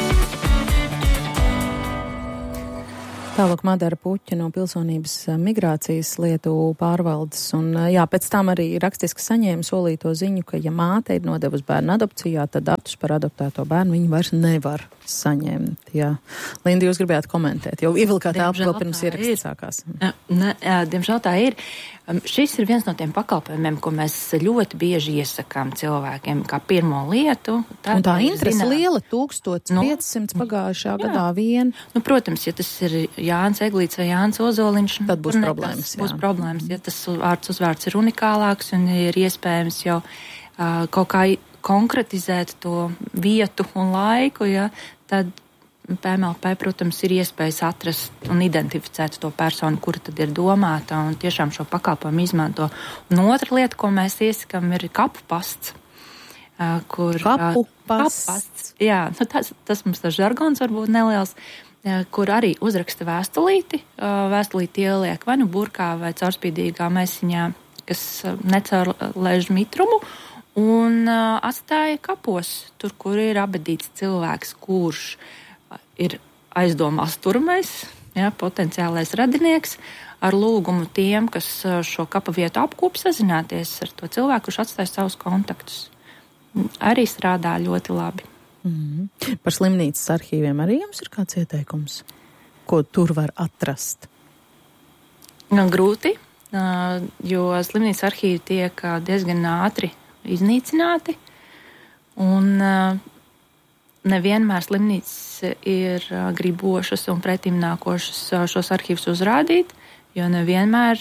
L: Tālāk Madara Puķa no Pilsonības migrācijas lietu pārvaldes. Un, pēc tam arī rakstiski saņēma solīto ziņu, ka, ja māte ir nodevusi bērnu adopcijā, tad datus par adoptēto bērnu viņi vairs nevar saņemt. Jā. Linda, jūs gribējāt komentēt, jo ievilkāt telpu vēl pirms ieraksts sākās.
N: Diemžēl tā ir. Šis ir viens no tiem pakalpojumiem, ko mēs ļoti bieži iesakām cilvēkiem, kā pirmo lietu.
L: Un tā interese liela, 1500 pagājušā gadā vien.
N: Protams, ja tas ir Jānis Eglīts vai Jānis Ozoliņš,
L: tad būs problēmas.
N: Būs problēmas, ja tas uzvārds ir unikālāks un ir iespējams jau kaut kā konkretizēt to vietu un laiku, tad PMLP, protams, ir iespējas atrast un identificēt to personu, kura tad ir domāta un tiešām šo pakalpojumu izmanto. Un otra lieta, ko mēs iesakām, ir kapu pasts.
L: Kapu pasts?
N: Jā, tas mums tas žargons varbūt neliels, kur arī uzraksta vēstulīti. Vēstulīti ieliek vai burkā vai caurspīdīgā maisiņā, kas necaurlaiž mitrumu, un atstāja kapos, tur, kur ir abedīts cilvēks, kurš ir aizdomās turamais, potenciālais radinieks, ar lūgumu tiem, kas šo kapa vietu apkop, sazināties ar to cilvēku, kurš atstāja savus kontaktus. Arī strādā ļoti labi.
L: Par slimnīcas arhīviem arī jums ir kāds ieteikums? Ko tur var atrast?
N: Grūti, jo slimnīcas arhīvi tiek diezgan ātri iznīcināti, un nevienmēr slimnīcas ir gribošas un pretimnākošas šos arhīvus uzrādīt, jo nevienmēr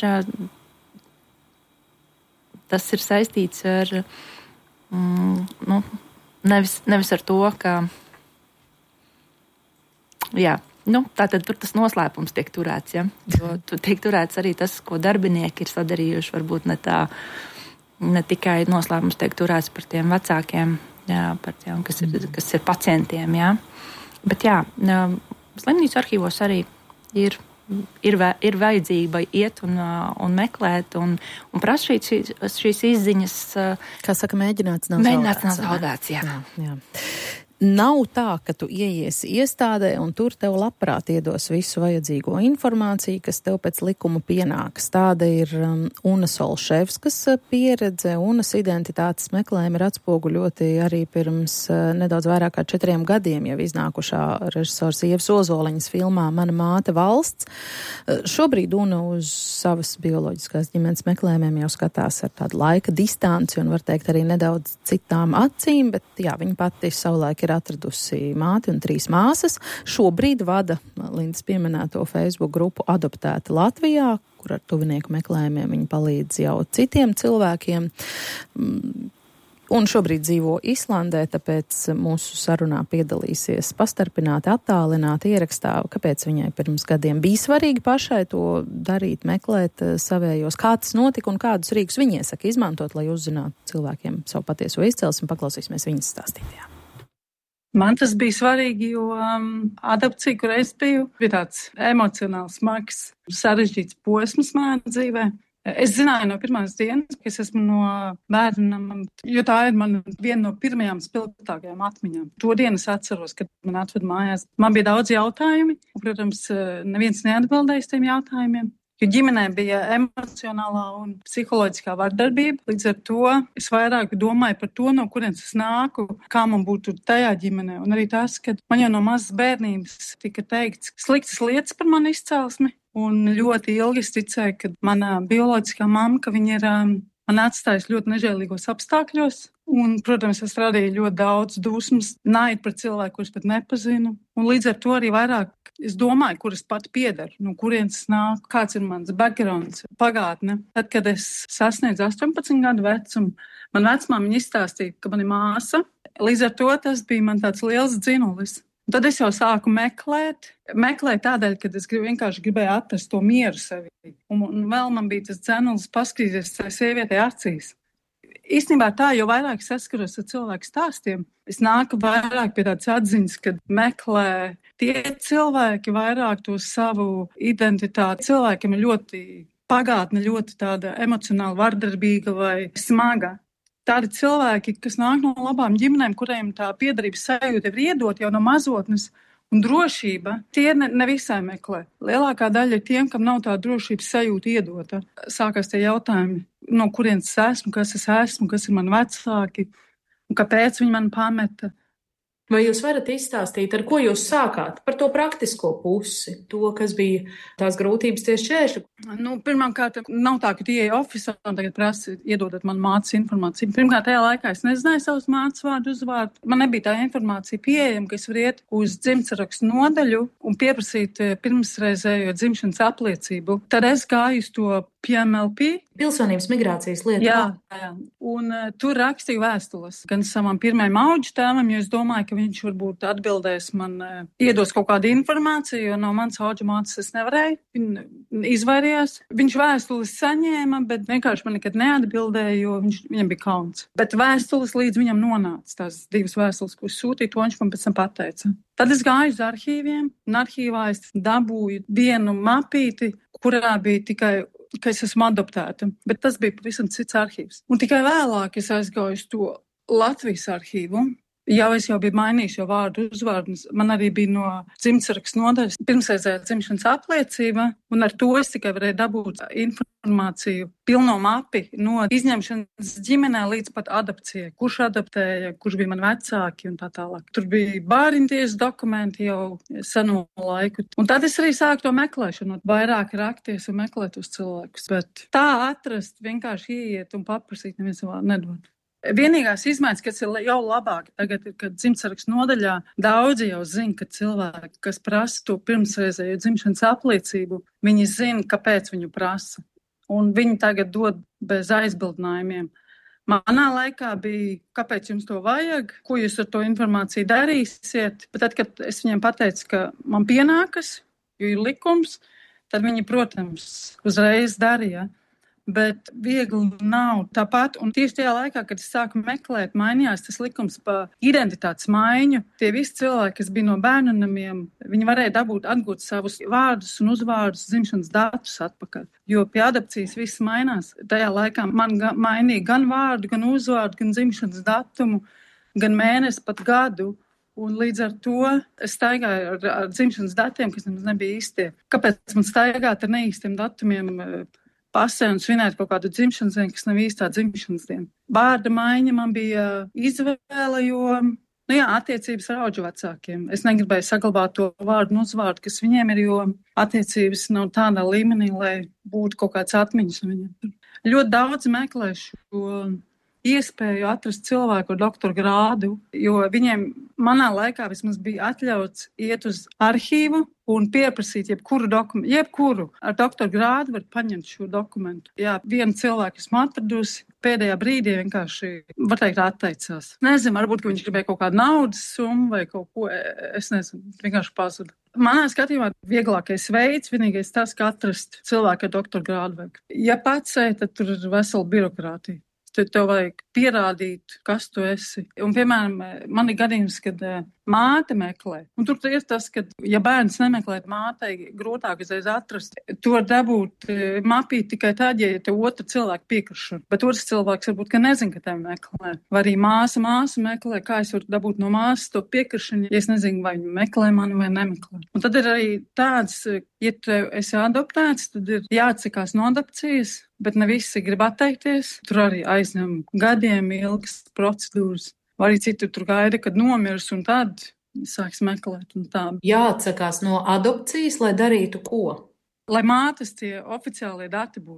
N: tas ir saistīts ar, nevis ar to, ka, tātad tur tas noslēpums tiek turēts, jo tur tiek turēts arī tas, ko darbinieki ir sadarījuši, varbūt ne tikai noslēpums tiek turēts par tiem vecākiem, par tiem, kas ir pacientiem, Bet slimnīcu arhīvos arī ir vajadzība iet un meklēt un prasīt šīs izziņas.
L: Kā saka, mēģināts nav
N: zaudēts, jā.
L: Nav tā, ka tu ieiesi iestādē un tur tev labprāt iedos visu vajadzīgo informāciju, kas tev pēc likuma pienāks. Tāda ir Unas Olševskas pieredze. Unas identitātes meklējumi ir atspoguļoti arī pirms nedaudz vairāk kā 4 gadiem jau iznākušā režisors Ievas Ozoliņas filmā Mana māte valsts. Šobrīd Una uz savas bioloģiskās ģimenes meklējumiem jau skatās ar tādu laika distanci un var teikt arī nedaudz citām acīm, bet viņa pati savulaik ir atradusi māti un 3 māsas. Šobrīd vada Lindas pieminēto Facebook grupu Adoptēta Latvijā, kur ar tuvinieku meklējumiem viņa palīdz jau citiem cilvēkiem. Un šobrīd dzīvo Islandē, tāpēc mūsu sarunā piedalīsies pastarpināti, attālināti ierakstā, kāpēc viņai pirms gadiem bija svarīgi pašai to darīt, meklēt savējos, kā tas notika un kādus rīkus viņa iesaka izmantot, lai uzzinātu cilvēkiem savu patieso izcelsmi. Paklausīsimies viņas stāstīt.
P: Man tas bija svarīgi, jo adopcija, kur es biju, bija tāds emocionāls, smags, sarežģīts posms manā dzīvē. Es zināju no pirmās dienas, ka es esmu no bērnam, jo tā ir viena no pirmajām spilgtākajām atmiņām. To dienu es atceros, kad man atved mājās. Man bija daudz jautājumi, un, protams, neviens neatbildēja uz tiem jautājumiem. Jo ģimenē bija emocionālā un psiholoģiskā vardarbība. Līdz ar to es vairāk domāju par to, no kurienes es nāku, kā man būtu tajā ģimenē. Un arī tas, ka man jau no mazas bērnības tika teikts sliktas lietas par manu izcelsmi. Un ļoti ilgi es ticēju, ka mana bioloģiskā mamma, ka viņa ir man atstājusi ļoti nežēlīgos apstākļos. Un, protams, es radīju ļoti daudz dusmas, naidu pret cilvēku, kurus pat nepazinu. Un līdz ar to arī vairāk es domāju, kur es pat piedaru, no kurienes nāk, kāds ir mans backgrounds, pagātne. Tad, kad es sasniedzu 18 gadu vecumu, man vecmāmiņa izstāstīja, ka man ir māsa. Līdz ar to tas bija man tāds liels dzinulis. Un tad es jau sāku meklēt tādēļ, ka es vienkārši gribēju atrast to mieru sevi. Un vēl man bija tas dzinulis paskatīties tai sievietei acīs. Īstenībā tā, jo vairāk saskaros ar cilvēku stāstiem, es nāku vairāk pie tādas atziņas, kad meklē tie cilvēki vairāk to savu identitāti. Cilvēkiem ir ļoti pagātne, ļoti tāda emocionāli vardarbīga vai smaga. Tādi cilvēki, kas nāk no labām ģimenēm, kuriem tā piederības sajūta ir iedot jau no mazotnes, un drošība, tie ne visai meklē. Lielākā daļa ir tiem, kam nav tā drošības sajūta iedota. Sākās tie jautājumi, no kurienes es esmu, kas ir mani vecāki, un kāpēc viņi mani pameta.
L: Vai jūs varat izstāstīt, ar ko jūs sākāt? Par to praktisko pusi, to, kas bija tās grūtības, tie šķēršļi?
P: Pirmkārt, nav tā, ka ieeja oficiālā un tagad prasa iedodat man mātes informāciju. Pirmkārt, tajā laikā es nezināju savus mātes vārdu uzvārdu. Man nebija tā informācija pieejama, ka es varu iet uz dzimtsarakstu nodaļu un pieprasīt pirmsreizējo dzimšanas apliecību. Tad es gāju uz to PMLP.
L: Pilsonības migrācijas lieta.
P: Jā. Un tur rakstīju vēstules gan savam pirmajam auģu tēvam, jo es domāju, ka viņš varbūt atbildēs man, iedos kaut kādu informāciju, jo no manas auģa mātes es nevarēju. Viņa izvairījās. Viņš vēstules saņēma, bet vienkārši man nekad neatbildēja, jo viņam bija kauns. Bet vēstules līdz viņam nonāca, tās 2 vēstules, ko es sūtīju, to viņš man pēc tam pateica. Tad es gāju uz arhīviem, un arhīvā es dabūju vienu mapīti, kurā bija tikai ka es esmu adoptēta, bet tas bija pavisam cits arhīvs. Un tikai vēlāk es aizgāju uz to Latvijas arhīvu. Es jau biju mainījis jau vārdu uzvārdus. Man arī bija no dzimtsarakstu nodaļas pirmsreizējā dzimšanas apliecība, un ar to es tikai varēju dabūt informāciju, pilno mapi no izņemšanas ģimenē līdz pat adopcijai. Kurš adoptēja, kurš bija mani vecāki un tā tālāk. Tur bija bāriņtiesas dokumenti jau seno laiku. Un tad es arī sāku to meklēšanu, vairāk rakties un meklēt uz cilvēkus. Bet tā atrast, vienkārši ieiet un paprasīt, neviens vārdu nedod. Vienīgās izmaiņas, kas ir jau labāk tagad, ir, kad dzimtsarakstu nodaļā daudzi jau zina, ka cilvēki, kas prasa to pirmsreizējo dzimšanas apliecību, viņi zina, kāpēc viņu prasa. Un viņi tagad dod bez aizbildinājumiem. Manā laikā bija, kāpēc jums to vajag, ko jūs ar to informāciju darīsiet. Bet tad, kad es viņiem pateicu, ka man pienākas, jo ir likums, tad viņi, protams, uzreiz darīja. Bet viegli nav tāpat. Un tieši tajā laikā, kad es sāku meklēt, mainījās tas likums par identitātes maiņu. Tie visi cilvēki, kas bija no bērnu namiem, viņi varēja atgūt savus vārdus un uzvārdus, dzimšanas datus atpakaļ. Jo pie adopcijas viss mainās. Tajā laikā man mainīja gan vārdu, gan uzvārdu, gan dzimšanas datumu, gan mēnesi, pat gadu. Un līdz ar to es staigāju ar dzimšanas datiem, kas nemaz nebija īstie. Kāpēc man staigāt ar neīstiem datumiem pasē un svinēt kaut kādu dzimšanas dienu, kas nav īstā dzimšanas diena? Vārda maiņa man bija izvēle, jo, attiecības ar auģu vecākiem. Es negribēju saglabāt to vārdu un uzvārdu, kas viņiem ir, jo attiecības nav tādā līmenī, lai būtu kaut kāds atmiņas no viņiem. Ļoti daudz meklē šo iespēju atrast cilvēku ar doktora grādu, jo viņiem manā laikā vismaz bija atļauts iet uz arhīvu un pieprasīt jebkuru dokumentu. Jebkuru ar doktora grādu var paņemt šo dokumentu. Jā, vienu cilvēku esmu atradusi, pēdējā brīdī vienkārši, var teikt, atteicās. Nezinu, varbūt, ka viņš gribēja kaut kādu naudas summu vai kaut ko, es nezinu, vienkārši pazuda. Manā skatījumā vieglākais veids, vienīgais tas, ka atrast cilvēku ar doktora grādu vajag. Ja pats tad tur ir vesela birokrātija. Tad tev vajag pierādīt, kas tu esi. Un, piemēram, man ir gadījums, kad māte meklē. Un tur ir tas, ka, ja bērns nemeklē, mātei grūtāk uzreiz atrast. Tu var dabūt mapīt tikai tad, ja te otra cilvēka piekrišana. Bet otrs cilvēks varbūt, ka nezin, ka tevi meklē. Vai arī māsu meklē, kā es varu dabūt no māsas to piekrišanu, ja es nezinu, vai viņi meklē mani vai nemeklē. Un tad ir arī tāds, ja tu esi adoptēts, tad ir jāatsakās no adopcijas. Bet ne visi grib atteikties. Tur arī aizņem gadiem ilgas procedūras. Vai arī citi tur gaida, kad nomirs un tad sāks meklēt. Un tā.
L: Jāatsakās no adopcijas, lai darītu ko?
P: Lai mātes tie oficiālie dati būtu.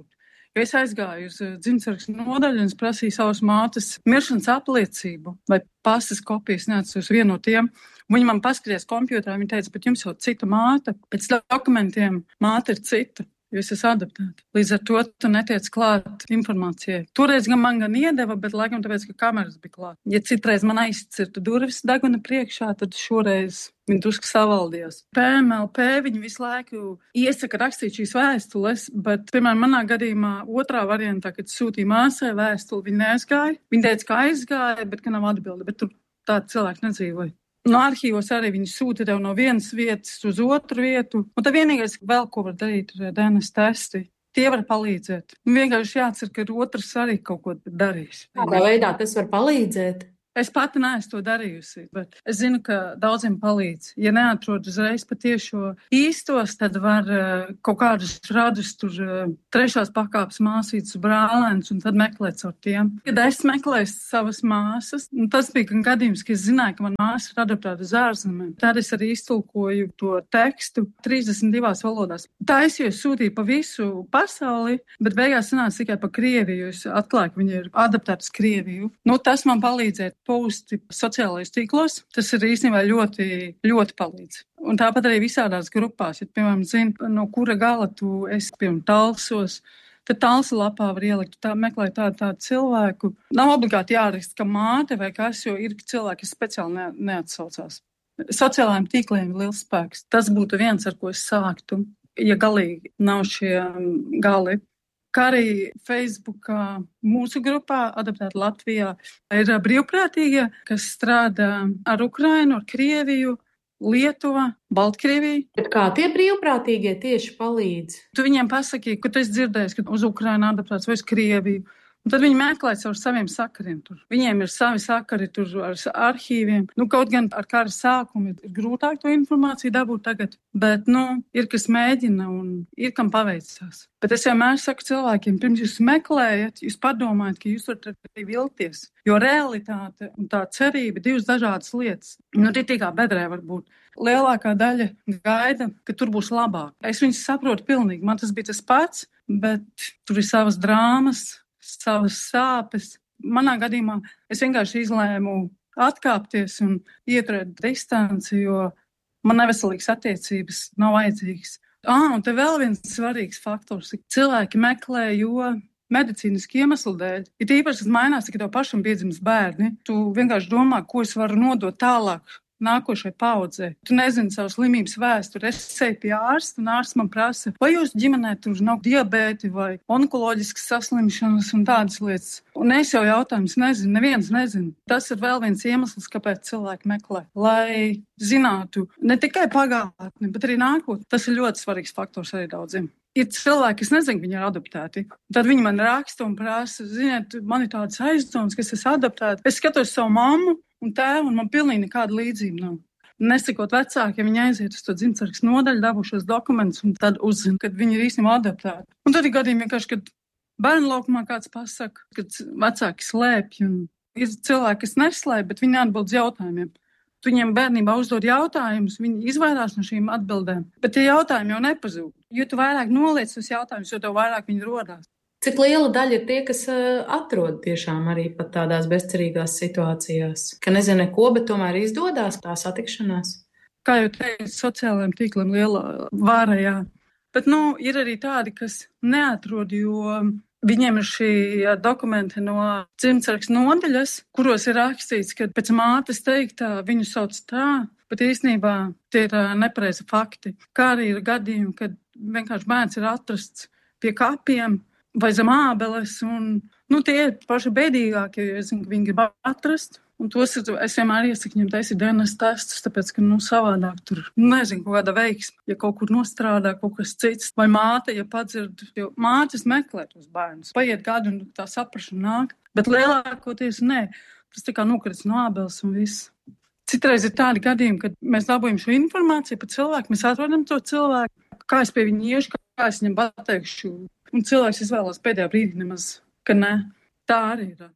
P: Jo es aizgāju uz dzimtsargas nodaļu un es prasīju savas mātes miršanas apliecību vai pasas kopijas, neatceros vienu no tiem. Viņi man paskatījās kompjuterā, viņi teica, bet jums jau cita māte. Pēc dokumentiem māte ir cita. Jo es esmu adaptēta. Līdz ar to tu netiec klāt informācijai. Toreiz man iedeva, bet laikam tāpēc, ka kameras bija klāt. Ja citreiz man aizcirta durvis deguna priekšā, tad šoreiz viņi drusku savaldījās. PMLP viņi visu laiku iesaka rakstīt šīs vēstules, bet, piemēram, manā gadījumā otrā variantā, kad sūtīja māsai vēstuli, viņa neaizgāja. Viņa teica, ka aizgāja, bet ka nav atbilde, bet tur tādi cilvēki nedzīvoja. No arhīvos arī viņi sūta tev no vienas vietas uz otru vietu. Un tad vienīgais vēl, ko var darīt, ir DNS testi. Tie var palīdzēt. Un vienkārši jācer, ka otrs arī kaut ko darīs.
L: Kādā veidā tas var palīdzēt?
P: Es pati neesmu to darījusi, bet es zinu, ka daudziem palīdz. Ja neatrod uzreiz patiešo īstos, tad var kaut kādus radus tur trešās pakāpes māsītas brālēns un tad meklēt caur tiem. Kad es meklēju savas māsas, tas bija gan gadījums, ka es zināju, ka man māsa ir adaptēta uz ārzemēm. Tad es arī iztulkoju to tekstu 32 valodās. Tā es jau sūtīju pa visu pasauli, bet beigās sanāca tikai pa Krieviju. Es atklāju, ka viņi ir adaptēti uz Krieviju. Tas man palīdzēja. Posti sociālajos tīklos, tas ir īstenībā ļoti, ļoti palīdz. Un tāpat arī visādās grupās, ja, piemēram, zini, no kura gala tu esi, piemēram, Talsos, tad Talsa lapā var ielikt, meklēt tādu cilvēku. Nav obligāti jāraksta, ka māte vai kas, jo ir cilvēki, kas speciāli neatsaucās. Sociālajiem tīkliem ir liels spēks. Tas būtu viens, ar ko es sāktu, ja galīgi nav šie gali. Kā arī Facebookā mūsu grupā, adaptēta Latvijā, ir brīvprātīgie, kas strādā ar Ukrainu, ar Krieviju, Lietuva, Baltkrieviju.
L: Bet kā tie brīvprātīgie tieši palīdz?
P: Tu viņiem pasaki, ka tu esi dzirdējis, ka uz Ukrainu adaptēts vai uz Krieviju. Un tad viņi meklē caur saviem sakariem tur. Viņiem ir savi sakari tur ar arhīviem. Kaut gan ar kara sākumu ir grūtāk to informāciju dabūt tagad, bet, ir kas mēģina un ir kam paveicās. Bet es vienmēr saku cilvēkiem, pirms jūs meklējat, jūs padomājat, ka jūs varat arī vilties. Jo realitāte un tā cerība ir divas dažādas lietas. Ritīgā bedrē var būt. Lielākā daļa gaida, ka tur būs labāk. Es viņus saprotu pilnīgi. Man tas bija tas pats, bet tur ir savas drāmas, savas sāpes. Manā gadījumā es vienkārši izlēmu atkāpties un ieturēt distanci, jo man neveselīgas attiecības nav vajadzīgas. Un te vēl viens svarīgs faktors. Cilvēki meklē, jo medicīniski iemeslu dēļ. Ir īpaši tas mainās, ka tev pašam piedzimst bērni. Tu vienkārši domā, ko es varu nodot tālāk nākošai paudzei. Tu nezini savu slimības vēsturi. Es eju pie ārsta, un ārsts man prasa, vai jūsu ģimenē tur nav diabēti vai onkoloģiskas saslimšanas un tādas lietas. Un es jau jautājums nezinu, neviens nezina. Tas ir vēl viens iemesls, kāpēc cilvēki meklē. Lai zinātu ne tikai pagātni, bet arī nākotni. Tas ir ļoti svarīgs faktors arī daudziem. Ir cilvēki, kas nezina, ka viņi ir adaptēti. Tad viņi man raksta un prasa, ziniet, man ir tādas aizdomas, ka es esmu adaptēta. Es skatos savu mammu un tēvu, un man pilnīgi nekāda līdzība nav. Nesakot vecāki, ja viņi aiziet uz to dzimtsargas nodaļu, dabūšos dokumentus un tad uzzina, kad viņi ir īstenībā adaptēti. Un tad ir gadījumi vienkārši, kad bērnu laukumā kāds pasaka, kad vecāki slēpj, un ir cilvēki, kas neslēpj, bet viņi atbild uz jautājumiem. Tu viņiem bērnībā uzdod jautājumus, viņi izvairās no šīm atbildēm, bet tie jautājumi jau nepazūd. Jo tu vairāk noliec tos jautājumus, jo tev vairāk viņi rodās.
L: Cik liela daļa ir tie, kas atrod tiešām arī pat tādās bezcerīgās situācijās, ka nezinu neko, bet tomēr izdodās tā satikšanās?
P: Kā jau teicu, sociālajiem tīkliem liela vāra, jā. Bet, ir arī tādi, kas neatrod, jo viņiem ir šī dokumenti no dzimtsargas nodaļas, kuros ir rakstīts, ka pēc mātes teiktā viņu sauc tā, bet īstenībā tie ir nepareizi fakti. Kā arī ir gadījumi, kad vienkārši bērns ir atrasts pie kapiem vai zem ābeles, un tie ir paši bēdīgākie, jo es zinu, ka viņi grib atrast. Un tos es vienmēr iesaku viņiem taisīt DNS testus, tāpēc, ka savādāk tur, nezinu, kaut kāda veiksme, ja kaut kur nostrādā kaut kas cits, vai māte, ja padzird, jo mātes meklē tos bērnus. Paiet gadu un tā saprašana nāk, bet lielākoties nē, tas tā kā nokrits no ābeles un viss. Citreiz ir tādi gadījumi, kad mēs dabūjam šo informāciju par cilvēku, mēs atrodam to cilvēku, kā es pie viņa iešu, kā es viņam pateikšu, un cilvēks izvēlās pēdējā brīdī nemaz, ka nē, tā arī ir.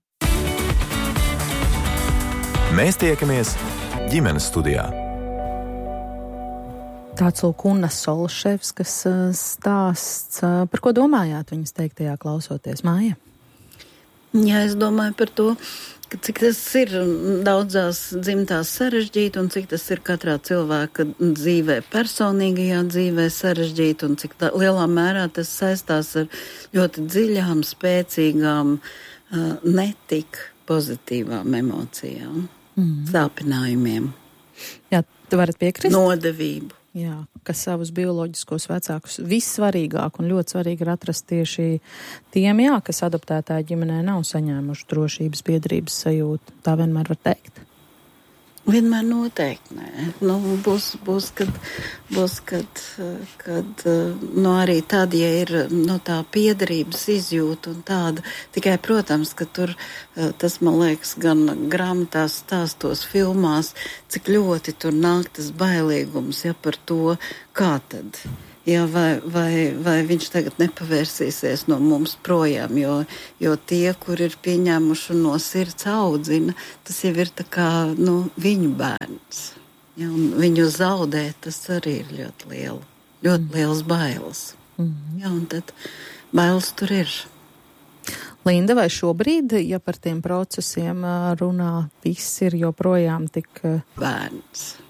K: Mēs tiekamies ģimenes studijā.
L: Tāds lūk Unas Solševskas stāsts. Par ko domājāt viņas teiktajā klausoties, Māja?
M: Jā, es domāju par to, ka cik tas ir daudzās dzimtās sarežģīti un cik tas ir katrā cilvēka dzīvē, personīgajā dzīvē sarežģīti un cik lielā mērā tas saistās ar ļoti dziļām, spēcīgām, netik pozitīvām emocijām, sāpinājumiem.
L: Jā, tu varat piekrist?
M: Nodevību.
L: Jā, ka savus bioloģiskos vecākus vissvarīgāk un ļoti svarīgi ir atrast tieši tiem, jā, kas adoptētāja ģimenē nav saņēmuši drošības biedrības sajūtu. Tā vienmēr var teikt.
M: Vienmēr noteikti nē. Nu, būs, kad arī tad, ja ir tā piederības izjūta un tāda, tikai, protams, ka tur tas, man liekas, gan grāmatās stāstos, filmās, cik ļoti tur nāk tas bailīgums, ja par to, kā tad. Jā, vai viņš tagad nepavērsīsies no mums projām, jo tie, kur ir pieņēmuši un no sirds audzina, tas jau ir tā kā, viņu bērns. Ja, un viņu zaudēt, tas arī ir ļoti liels bailes. Ja, un tad bailes tur ir.
L: Linda, vai šobrīd, ja par tiem procesiem runā, viss ir joprojām tik...
M: Bērns.